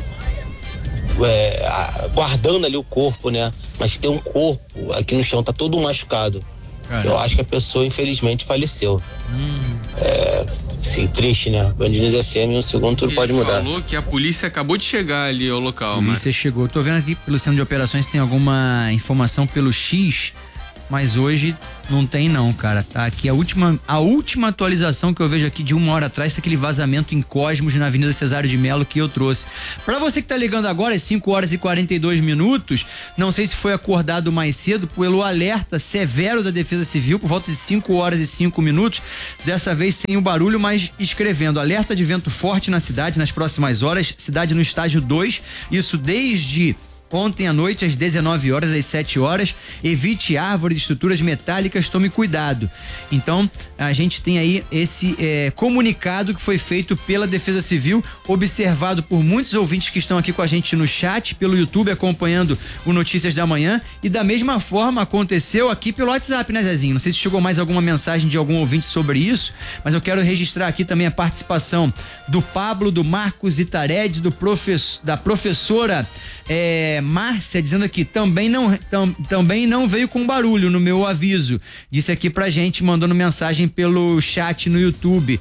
é, a, guardando ali o corpo, né? Mas tem um corpo aqui no chão, tá todo machucado. Caramba. Eu acho que a pessoa infelizmente faleceu. Hum. É, sim, triste, né? Band News F M, um segundo tudo Ele pode mudar. Falou que a polícia acabou de chegar ali ao local. A polícia mas... chegou. Tô vendo aqui pelo centro de operações se tem alguma informação pelo X, mas hoje não tem não, cara. Tá aqui a última, a última atualização que eu vejo aqui de uma hora atrás, é aquele vazamento em Cosmos na Avenida Cesário de Melo que eu trouxe. Pra você que tá ligando agora, é cinco horas e quarenta e dois minutos, não sei se foi acordado mais cedo pelo alerta severo da Defesa Civil, por volta de cinco horas e cinco minutos, dessa vez sem o barulho, mas escrevendo: alerta de vento forte na cidade nas próximas horas, cidade no estágio dois, isso desde ontem à noite, às dezenove horas, às sete horas, evite árvores, estruturas metálicas, tome cuidado. Então, a gente tem aí esse é, comunicado que foi feito pela Defesa Civil, observado por muitos ouvintes que estão aqui com a gente no chat, pelo YouTube, acompanhando o Notícias da Manhã, e da mesma forma aconteceu aqui pelo WhatsApp, né, Zezinho? Não sei se chegou mais alguma mensagem de algum ouvinte sobre isso, mas eu quero registrar aqui também a participação do Pablo, do Marcos Itared, do professor, da professora é, Márcia, dizendo aqui, também não, tam, também não veio com barulho no meu aviso. Disse aqui pra gente, mandando mensagem pelo chat no YouTube.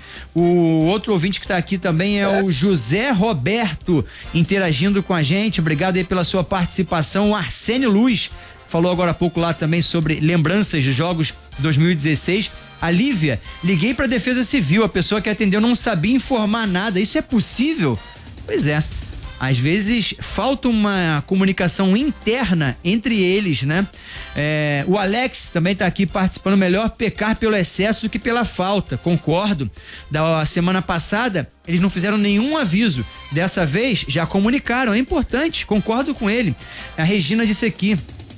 O outro ouvinte que tá aqui também é o José Roberto, interagindo com a gente. Obrigado aí pela sua participação. O Arsênio Luz falou agora há pouco lá também sobre lembranças dos Jogos dois mil e dezesseis. A Lívia, liguei pra Defesa Civil, a pessoa que atendeu não sabia informar nada. Isso é possível? Pois é. Às vezes falta uma comunicação interna entre eles, né? É, o Alex também tá aqui participando. Melhor pecar pelo excesso do que pela falta, concordo. Da semana passada eles não fizeram nenhum aviso, dessa vez já comunicaram, é importante, concordo com ele. A Regina disse aqui: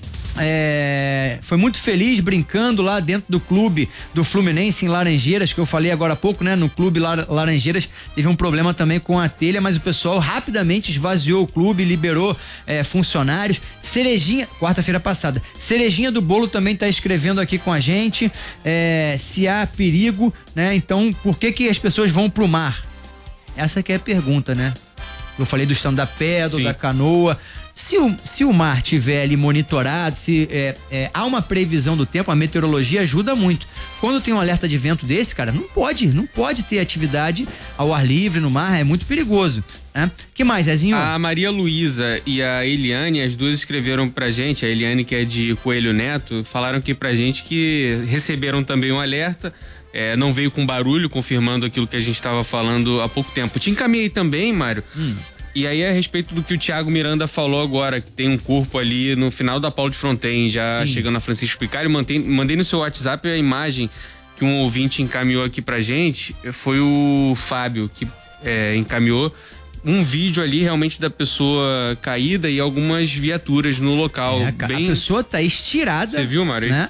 É, foi muito feliz brincando lá dentro do clube do Fluminense em Laranjeiras, que eu falei agora há pouco, né? No clube Laranjeiras teve um problema também com a telha, mas o pessoal rapidamente esvaziou o clube, liberou é, funcionários. Cerejinha, quarta-feira passada, Cerejinha do Bolo também tá escrevendo aqui com a gente, é, se há perigo, né? Então, por que que as pessoas vão pro mar? Essa que é a pergunta, né? Eu falei do stand-up-paddle, da canoa. Se o, se o mar tiver ali monitorado, se é, é, há uma previsão do tempo, a meteorologia ajuda muito. Quando tem um alerta de vento desse, cara, não pode, não pode ter atividade ao ar livre no mar, é muito perigoso. Né? Que mais, Zezinho? A Maria Luísa e a Eliane, as duas escreveram pra gente, a Eliane, que é de Coelho Neto, falaram aqui pra gente que receberam também um alerta. É, não veio com barulho, confirmando aquilo que a gente estava falando há pouco tempo. Te encaminhei também, Mário. Hum. E aí, a respeito do que o Thiago Miranda falou agora, que tem um corpo ali no final da Paulo de Fronten, já Sim. chegando a Francisco Picari, mandei, mandei no seu WhatsApp a imagem que um ouvinte encaminhou aqui pra gente, foi o Fábio, que é, encaminhou um vídeo ali realmente da pessoa caída e algumas viaturas no local. É, bem... A pessoa tá estirada. Você viu, Mário? Né?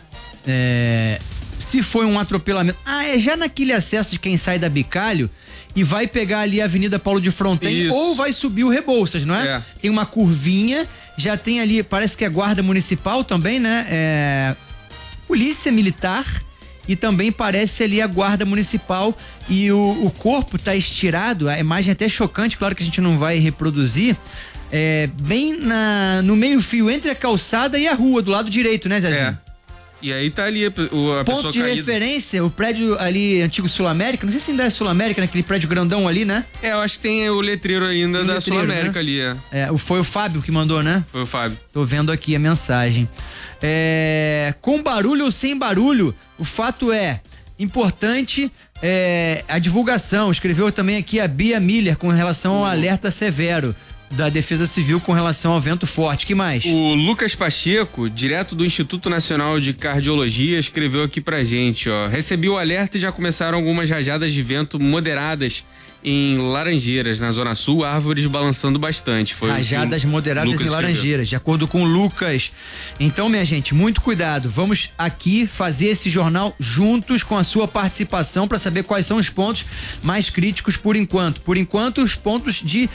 É... Se foi um atropelamento. Ah, é já naquele acesso de quem sai da Bicalho e vai pegar ali a Avenida Paulo de Fronten, ou vai subir o Rebouças, não é? é? Tem uma curvinha, já tem ali, parece que é guarda municipal também, né? É, polícia militar e também parece ali a guarda municipal, e o, o corpo tá estirado, a imagem é até chocante, claro que a gente não vai reproduzir, é, bem na, no meio fio entre a calçada e a rua, do lado direito, né, Zezinho? É. E aí tá ali a, a pessoa Ponto de caída. referência, o prédio ali, antigo Sul-América, não sei se ainda é Sul-América, naquele prédio grandão ali, né? É, eu acho que tem o letreiro ainda tem da Sul-América, né? Ali, é. é. Foi o Fábio que mandou, né? Foi o Fábio. Tô vendo aqui a mensagem. É, com barulho ou sem barulho, o fato é importante é, a divulgação. Escreveu também aqui a Bia Miller com relação ao alerta severo da Defesa Civil com relação ao vento forte. Que mais? O Lucas Pacheco, direto do Instituto Nacional de Cardiologia, escreveu aqui pra gente, ó. Recebi o alerta e já começaram algumas rajadas de vento moderadas em Laranjeiras, na Zona Sul, árvores balançando bastante. Foi rajadas moderadas Lucas em Laranjeiras, de acordo com o Lucas. Então, minha gente, muito cuidado. Vamos aqui fazer esse jornal juntos com a sua participação para saber quais são os pontos mais críticos por enquanto. Por enquanto, os pontos de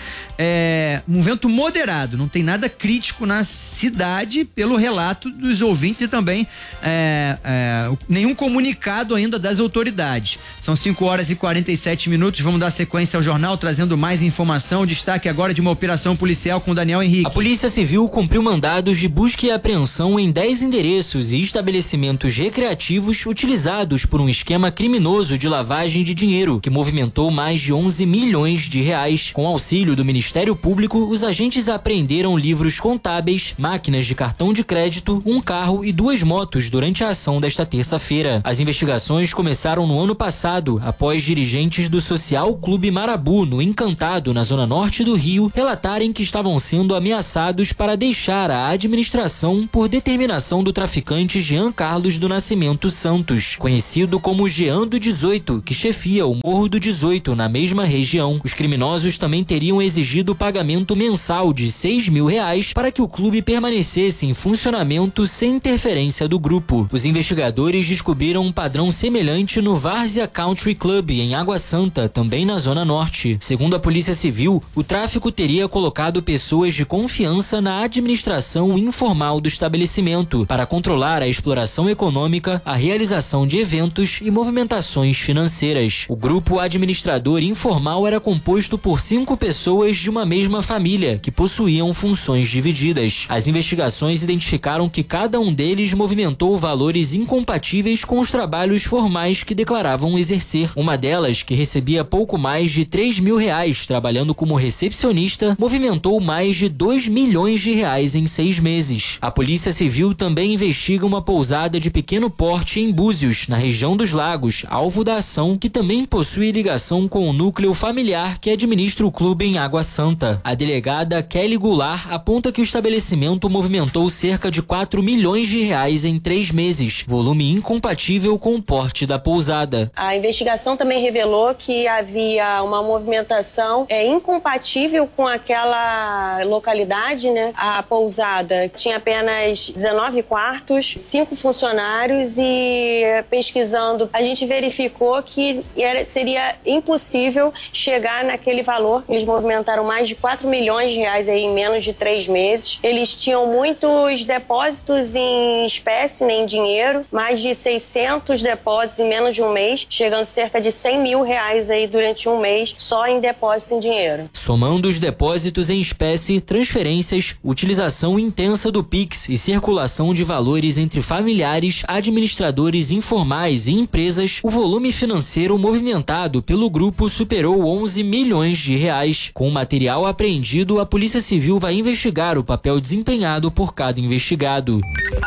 é, um vento moderado. Não tem nada crítico na cidade, pelo relato dos ouvintes e também é, é, nenhum comunicado ainda das autoridades. São cinco horas e quarenta e sete minutos. Vamos dar sequência ao jornal, trazendo mais informação. Destaque agora de uma operação policial com Daniel Henrique. A Polícia Civil cumpriu mandados de busca e apreensão em dez endereços e estabelecimentos recreativos utilizados por um esquema criminoso de lavagem de dinheiro, que movimentou mais de onze milhões de reais. Com auxílio do Ministério Público, os agentes apreenderam livros contábeis, máquinas de cartão de crédito, um carro e duas motos durante a ação desta terça-feira. As investigações começaram no ano passado, após dirigentes do Social Clube Marabu, no Encantado, na zona norte do Rio, relatarem que estavam sendo ameaçados para deixar a administração por determinação do traficante Jean Carlos do Nascimento Santos, conhecido como Jean do dezoito, que chefia o Morro do dezoito, na mesma região. Os criminosos também teriam exigido pagamento mensal de seis mil reais para que o clube permanecesse em funcionamento sem interferência do grupo. Os investigadores descobriram um padrão semelhante no Várzea Country Club, em Água Santa, também na Zona Norte. Segundo a Polícia Civil, o tráfico teria colocado pessoas de confiança na administração informal do estabelecimento para controlar a exploração econômica, a realização de eventos e movimentações financeiras. O grupo administrador informal era composto por cinco pessoas de uma mesma família, que possuíam funções divididas. As investigações identificaram que cada um deles movimentou valores incompatíveis com os trabalhos formais que declaravam exercer. Uma delas, que recebia pouco mais de três mil reais trabalhando como recepcionista, movimentou mais de dois milhões de reais em seis meses. A Polícia Civil também investiga uma pousada de pequeno porte em Búzios, na região dos Lagos, alvo da ação, que também possui ligação com o núcleo familiar que administra o clube em Água Santa. A delegada Kelly Goulart aponta que o estabelecimento movimentou cerca de quatro milhões de reais em três meses, volume incompatível com o porte da pousada. A investigação também revelou que havia uma movimentação é, incompatível com aquela localidade, né? A pousada tinha apenas dezenove quartos, cinco funcionários e pesquisando a gente verificou que era, seria impossível chegar naquele valor. Eles movimentaram mais de quatro milhões de reais aí em menos de três meses. Eles tinham muitos depósitos em espécie, nem em dinheiro, mais de seiscentos depósitos em menos de um mês, chegando cerca de cem mil reais aí durante um mês só em depósito em dinheiro. Somando os depósitos em espécie, transferências, utilização intensa do Pix e circulação de valores entre familiares, administradores informais e empresas, o volume financeiro movimentado pelo grupo superou onze milhões de reais. Com o material apreendido, a Polícia Civil vai investigar o papel desempenhado por cada investigado.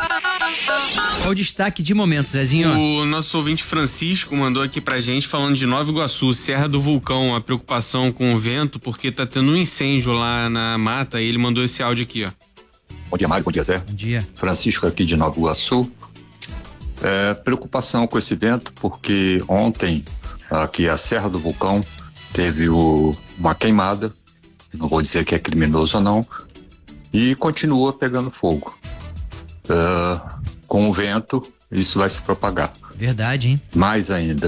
Qual o destaque de momento, Zezinho? O nosso ouvinte Francisco mandou aqui pra gente falando de Nova Iguaçu, Serra do Vulcão, a preocupação com o vento, porque tá tendo um incêndio lá na mata, e ele mandou esse áudio aqui, ó. Bom dia, Mário, bom dia, Zé. Bom dia. Francisco aqui de Nova Iguaçu. É, preocupação com esse vento, porque ontem aqui a Serra do Vulcão teve o, uma queimada, não vou dizer que é criminoso ou não, e continua pegando fogo. É, com o vento, isso vai se propagar. Verdade, hein? Mais ainda.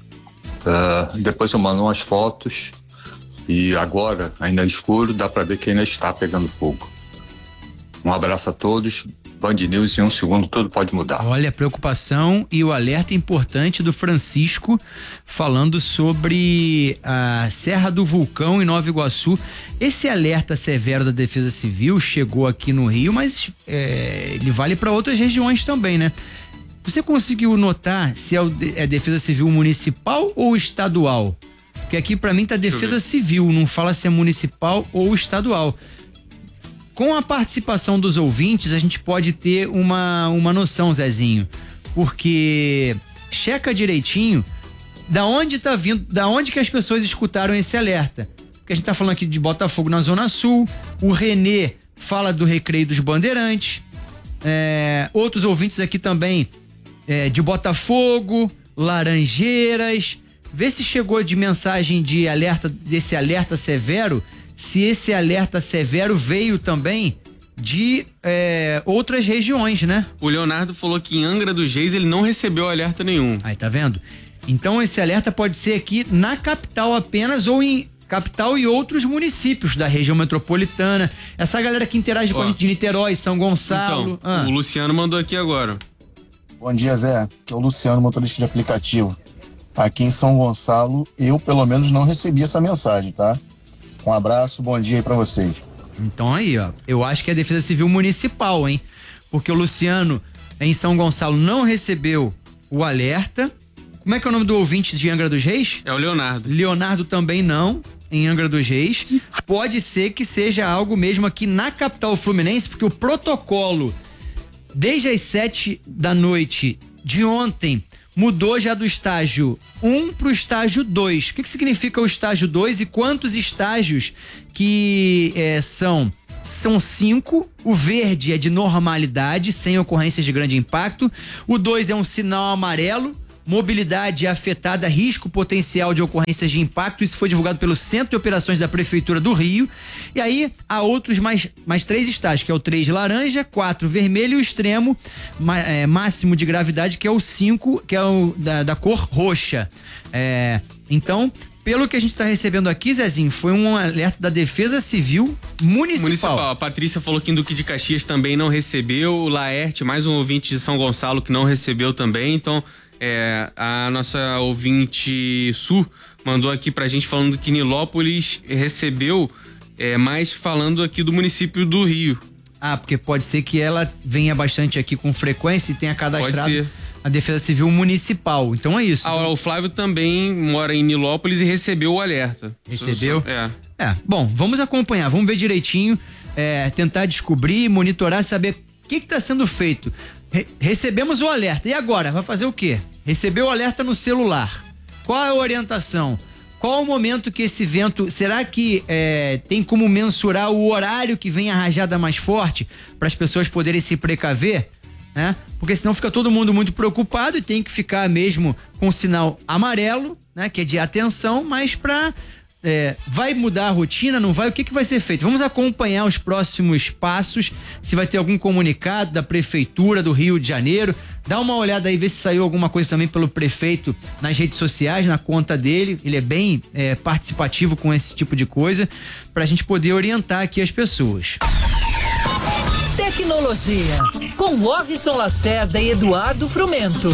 Uh, depois eu mando umas fotos e agora, ainda no escuro, dá para ver que ainda está pegando fogo. Um abraço a todos. Band News, em um segundo tudo pode mudar. Olha, a preocupação e o alerta importante do Francisco falando sobre a Serra do Vulcão em Nova Iguaçu. Esse alerta severo da Defesa Civil chegou aqui no Rio, mas é, ele vale para outras regiões também, né? Você conseguiu notar se é a Defesa Civil municipal ou estadual? Porque aqui para mim tá Defesa Civil, não fala se é municipal ou estadual. Com a participação dos ouvintes, a gente pode ter uma, uma noção, Zezinho, porque checa direitinho da onde tá vindo, da onde que as pessoas escutaram esse alerta. Porque a gente tá falando aqui de Botafogo na Zona Sul, o Renê fala do Recreio dos Bandeirantes, é, outros ouvintes aqui também é, de Botafogo, Laranjeiras, vê se chegou de mensagem de alerta, desse alerta severo, se esse alerta severo veio também de é, outras regiões, né? O Leonardo falou que em Angra dos Reis ele não recebeu alerta nenhum. Aí, tá vendo? Então esse alerta pode ser aqui na capital apenas ou em capital e outros municípios da região metropolitana. Essa galera que interage Ó, com a gente de Niterói, São Gonçalo. Então, ah. o Luciano mandou aqui agora. Bom dia, Zé. Aqui é o Luciano, motorista de aplicativo. Aqui em São Gonçalo, eu pelo menos não recebi essa mensagem, tá? Um abraço, bom dia aí pra vocês. Então aí, ó, eu acho que é a Defesa Civil Municipal, hein? Porque o Luciano, em São Gonçalo, não recebeu o alerta. Como é que é o nome do ouvinte de Angra dos Reis? É o Leonardo. Leonardo também não, em Angra dos Reis. Pode ser que seja algo mesmo aqui na capital fluminense, porque o protocolo, desde as sete da noite de ontem, mudou já do estágio um para o estágio dois. O que, que significa o estágio dois e quantos estágios que é, são? São cinco. O verde é de normalidade, sem ocorrências de grande impacto. O dois é um sinal amarelo, mobilidade afetada, risco potencial de ocorrências de impacto. Isso foi divulgado pelo Centro de Operações da Prefeitura do Rio. E aí há outros mais, mais três estágios, que é o três laranja, quatro vermelho e o extremo é, máximo de gravidade, que é o cinco, que é o da, da cor roxa. É, então, pelo que a gente está recebendo aqui, Zezinho, foi um alerta da Defesa Civil Municipal. Municipal. A Patrícia falou que em Duque de Caxias também não recebeu. O Laerte, mais um ouvinte de São Gonçalo que não recebeu também. Então, É, a nossa ouvinte Su mandou aqui pra gente falando que Nilópolis recebeu, é, mais falando aqui do município do Rio. Ah, porque pode ser que ela venha bastante aqui com frequência e tenha cadastrado a Defesa Civil Municipal. Então é isso. Ah, o Flávio também mora em Nilópolis e recebeu o alerta. Recebeu? É. É, bom, vamos acompanhar, vamos ver direitinho, é, tentar descobrir, monitorar, saber o que está sendo feito. Re- recebemos o alerta. E agora? Vai fazer o quê? Recebeu o alerta no celular. Qual é a orientação? Qual o momento que esse vento... Será que é, tem como mensurar o horário que vem a rajada mais forte para as pessoas poderem se precaver? Né? Porque senão fica todo mundo muito preocupado e tem que ficar mesmo com o sinal amarelo, né? Que é de atenção, mas para... É, vai mudar a rotina, não vai? O que, que vai ser feito? Vamos acompanhar os próximos passos, se vai ter algum comunicado da Prefeitura do Rio de Janeiro. Dá uma olhada aí, ver se saiu alguma coisa também pelo prefeito nas redes sociais, na conta dele. Ele é bem é, participativo com esse tipo de coisa, pra gente poder orientar aqui as pessoas. Tecnologia, com Morrison Lacerda e Eduardo Frumento.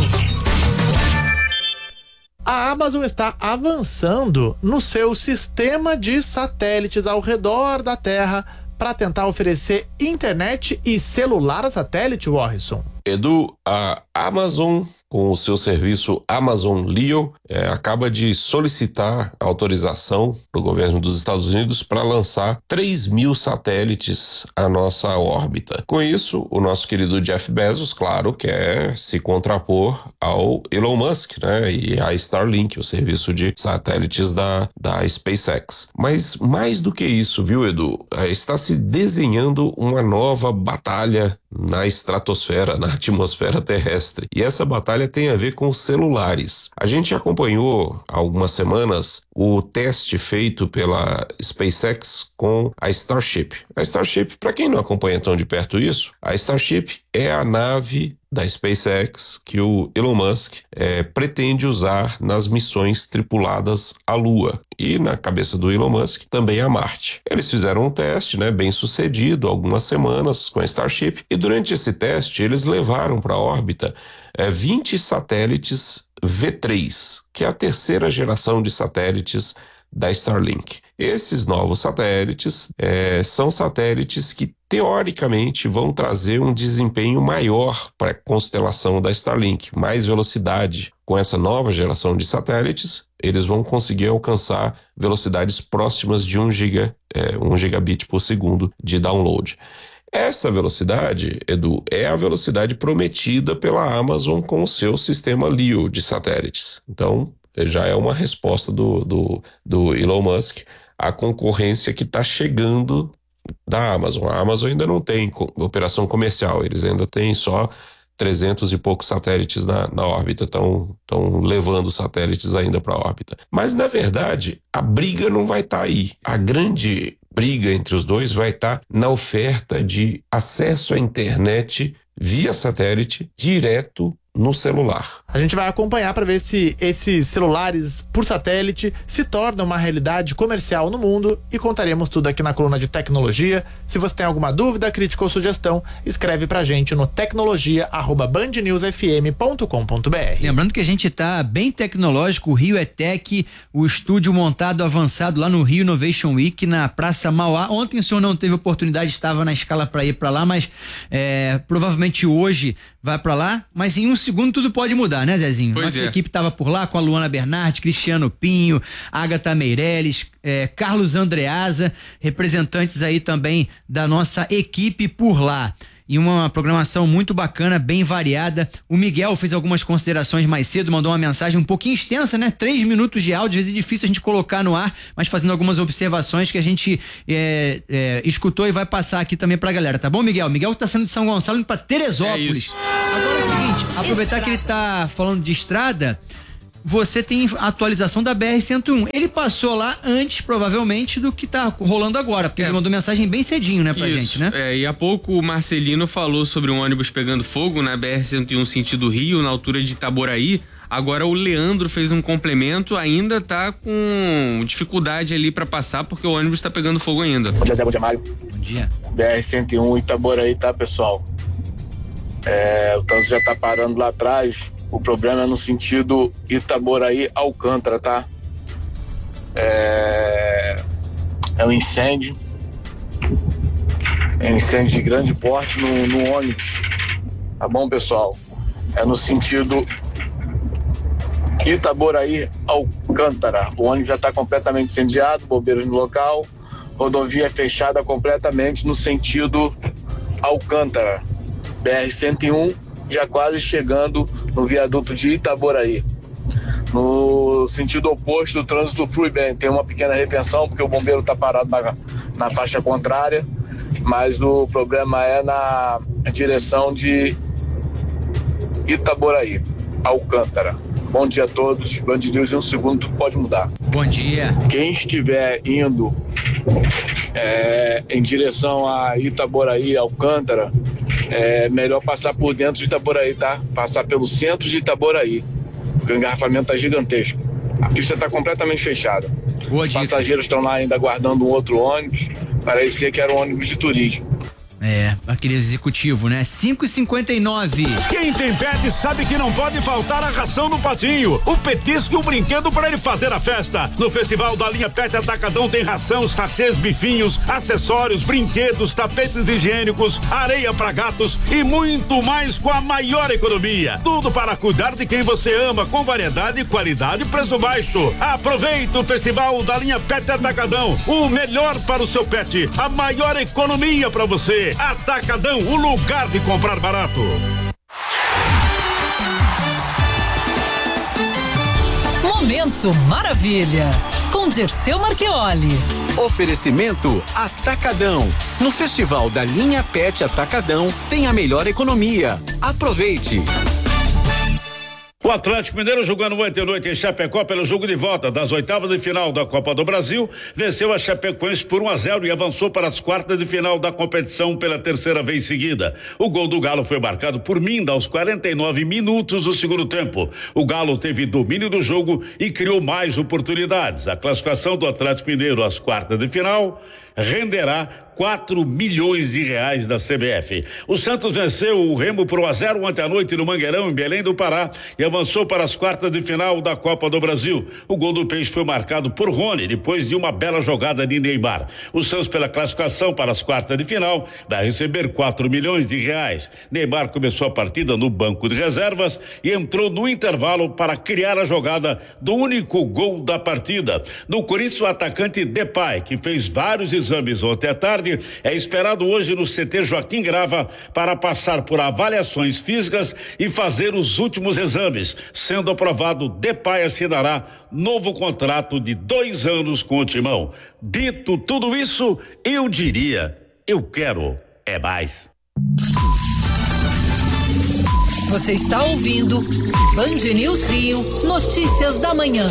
A Amazon está avançando no seu sistema de satélites ao redor da Terra para tentar oferecer internet e celular a satélite, Morrison. Edu, a Amazon, com o seu serviço Amazon Leo, é, acaba de solicitar autorização para o governo dos Estados Unidos para lançar três mil satélites à nossa órbita. Com isso, o nosso querido Jeff Bezos, claro, quer se contrapor ao Elon Musk, né, e a Starlink, o serviço de satélites da, da SpaceX. Mas mais do que isso, viu, Edu? Está se desenhando uma nova batalha na estratosfera, na atmosfera terrestre. E essa batalha tem a ver com celulares. A gente acompanhou há algumas semanas o teste feito pela SpaceX com a Starship. A Starship, para quem não acompanha tão de perto isso, a Starship é a nave da SpaceX que o Elon Musk é, pretende usar nas missões tripuladas à Lua e, na cabeça do Elon Musk, também a Marte. Eles fizeram um teste, né, bem sucedido, algumas semanas com a Starship, e durante esse teste eles levaram para a órbita é, vinte satélites V três, que é a terceira geração de satélites da Starlink. Esses novos satélites é, são satélites que teoricamente vão trazer um desempenho maior para a constelação da Starlink, mais velocidade. Com essa nova geração de satélites, eles vão conseguir alcançar velocidades próximas de um giga, é, um gigabit por segundo de download. Essa velocidade, Edu, é a velocidade prometida pela Amazon com o seu sistema Leo de satélites. Então, já é uma resposta do, do, do Elon Musk à concorrência que está chegando da Amazon. A Amazon ainda não tem operação comercial, eles ainda têm só trezentos e poucos satélites na, na órbita, estão levando satélites ainda para a órbita. Mas, na verdade, a briga não vai estar tá aí. A grande briga entre os dois vai estar tá na oferta de acesso à internet via satélite direto no celular. A gente vai acompanhar para ver se esses celulares por satélite se tornam uma realidade comercial no mundo e contaremos tudo aqui na coluna de tecnologia. Se você tem alguma dúvida, crítica ou sugestão, escreve pra gente no tecnologia arroba band news f m ponto com ponto b r. Lembrando que a gente tá bem tecnológico, o Rio é Tech, o estúdio montado avançado lá no Rio Innovation Week, na Praça Mauá. Ontem o senhor não teve oportunidade, estava na escala para ir para lá, mas é, provavelmente hoje vai para lá, mas em um segundo tudo pode mudar, né, Zezinho? Pois Nossa é. equipe tava por lá com a Luana Bernardi, Cristiano Pinho, Agatha Meirelles, é, Carlos Andreasa, representantes aí também da nossa equipe por lá. E uma programação muito bacana, bem variada. O Miguel fez algumas considerações mais cedo, mandou uma mensagem um pouquinho extensa, né? Três minutos de áudio, às vezes é difícil a gente colocar no ar, mas fazendo algumas observações que a gente é, é, escutou e vai passar aqui também pra galera, tá bom, Miguel? Miguel tá saindo de São Gonçalo indo pra Teresópolis. É Agora é o seguinte, aproveitar estrada. que ele tá falando de estrada, você tem a atualização da B R cento e um. Ele passou lá antes, provavelmente, do que tá rolando agora, porque é. ele mandou mensagem bem cedinho, né, pra Isso. gente, né? É, e há pouco o Marcelino falou sobre um ônibus pegando fogo na B R cento e um sentido Rio, na altura de Itaboraí. Agora o Leandro fez um complemento, ainda tá com dificuldade ali pra passar, porque o ônibus tá pegando fogo ainda. Bom dia, Zé, bom dia, Mário. Bom dia. B R cento e um Itaboraí, tá, pessoal? É, o trânsito já tá parando lá atrás. O problema é no sentido Itaboraí-Alcântara, tá? É... é um incêndio. É um incêndio de grande porte no, no ônibus. Tá bom, pessoal? É no sentido Itaboraí-Alcântara. O ônibus já está completamente incendiado, bombeiros no local. Rodovia fechada completamente no sentido Alcântara. B R cento e um já quase chegando no viaduto de Itaboraí. No sentido oposto, o trânsito flui bem. Tem uma pequena retenção, porque o bombeiro está parado na, na faixa contrária, mas o problema é na direção de Itaboraí, Alcântara. Bom dia a todos. Band News, em um segundo tudo pode mudar. Bom dia. Quem estiver indo é, em direção a Itaboraí, Alcântara, é melhor passar por dentro de Itaboraí, tá? Passar pelo centro de Itaboraí. O engarrafamento tá gigantesco. A pista tá completamente fechada. Boa Os dica. passageiros estão lá ainda aguardando um outro ônibus. Parecia que era um ônibus de turismo. É, aquele executivo, né? cinco e cinquenta e nove. Quem tem pet sabe que não pode faltar a ração no patinho, o petisco e o brinquedo para ele fazer a festa. No Festival da Linha Pet Atacadão tem ração, sachês, bifinhos, acessórios, brinquedos, tapetes higiênicos, areia para gatos e muito mais com a maior economia. Tudo para cuidar de quem você ama, com variedade, qualidade e preço baixo. Aproveite o Festival da Linha Pet Atacadão, o melhor para o seu pet, a maior economia para você. Atacadão, o lugar de comprar barato. Momento Maravilha, com Dirceu Marchioli. Oferecimento Atacadão. No Festival da Linha Pet Atacadão tem a melhor economia. Aproveite. O Atlético Mineiro, jogando ontem à noite em Chapecó pelo jogo de volta das oitavas de final da Copa do Brasil, venceu a Chapecoense por um a zero e avançou para as quartas de final da competição pela terceira vez seguida. O gol do Galo foi marcado por Minda aos quarenta e nove minutos do segundo tempo. O Galo teve domínio do jogo e criou mais oportunidades. A classificação do Atlético Mineiro às quartas de final renderá quatro milhões de reais da C B F. O Santos venceu o Remo por um a zero ontem à noite no Mangueirão, em Belém do Pará, e avançou para as quartas de final da Copa do Brasil. O gol do Peixe foi marcado por Rony, depois de uma bela jogada de Neymar. O Santos, pela classificação para as quartas de final, vai receber quatro milhões de reais. Neymar começou a partida no banco de reservas e entrou no intervalo para criar a jogada do único gol da partida. No Corinthians, o atacante Depay, que fez vários exames ontem à tarde, é esperado hoje no C T Joaquim Grava para passar por avaliações físicas e fazer os últimos exames. Sendo aprovado, Depay assinará novo contrato de dois anos com o Timão. Dito tudo isso, eu diria, eu quero é mais. Você está ouvindo Band News Rio, notícias da manhã.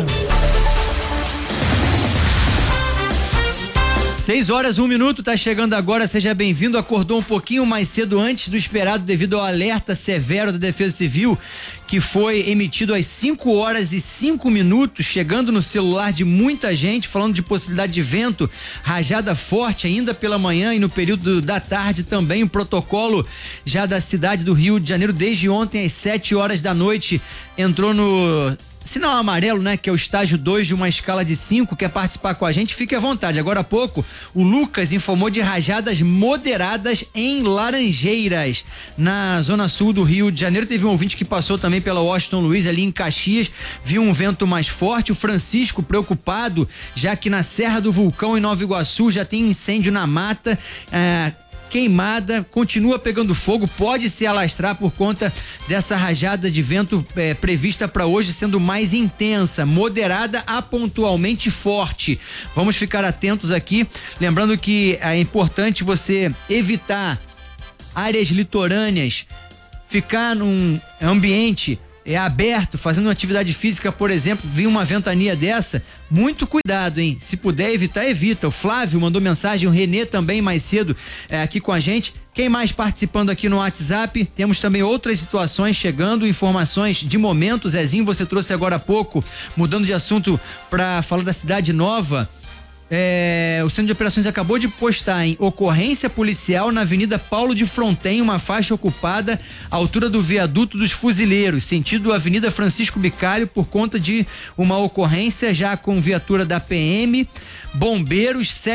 Seis horas, um minuto, tá chegando agora, seja bem-vindo. Acordou um pouquinho mais cedo antes do esperado devido ao alerta severo da Defesa Civil, que foi emitido às cinco horas e cinco minutos, chegando no celular de muita gente, falando de possibilidade de vento, rajada forte ainda pela manhã e no período da tarde também. O protocolo já da cidade do Rio de Janeiro, desde ontem às sete horas da noite, entrou no sinal amarelo, né? Que é o estágio dois de uma escala de cinco. Quer participar com a gente? Fique à vontade. Agora há pouco, o Lucas informou de rajadas moderadas em Laranjeiras, na zona sul do Rio de Janeiro. Teve um ouvinte que passou também pela Washington Luiz, ali em Caxias, viu um vento mais forte. O Francisco preocupado, já que na Serra do Vulcão, em Nova Iguaçu, já tem um incêndio na mata. É, queimada, continua pegando fogo, pode se alastrar por conta dessa rajada de vento é, prevista para hoje, sendo mais intensa, moderada a pontualmente forte. Vamos ficar atentos aqui, lembrando que é importante você evitar áreas litorâneas, ficar num ambiente é aberto, fazendo uma atividade física, por exemplo, vi uma ventania dessa, muito cuidado, hein? Se puder evitar, evita. O Flávio mandou mensagem, o Renê também mais cedo é, aqui com a gente. Quem mais participando aqui no WhatsApp? Temos também outras situações chegando, informações de momento. Zezinho, você trouxe agora há pouco, mudando de assunto para falar da Cidade Nova. É, o Centro de Operações acabou de postar em ocorrência policial na Avenida Paulo de Fronten, uma faixa ocupada à altura do viaduto dos Fuzileiros, sentido Avenida Francisco Bicalho, por conta de uma ocorrência já com viatura da P M, bombeiros,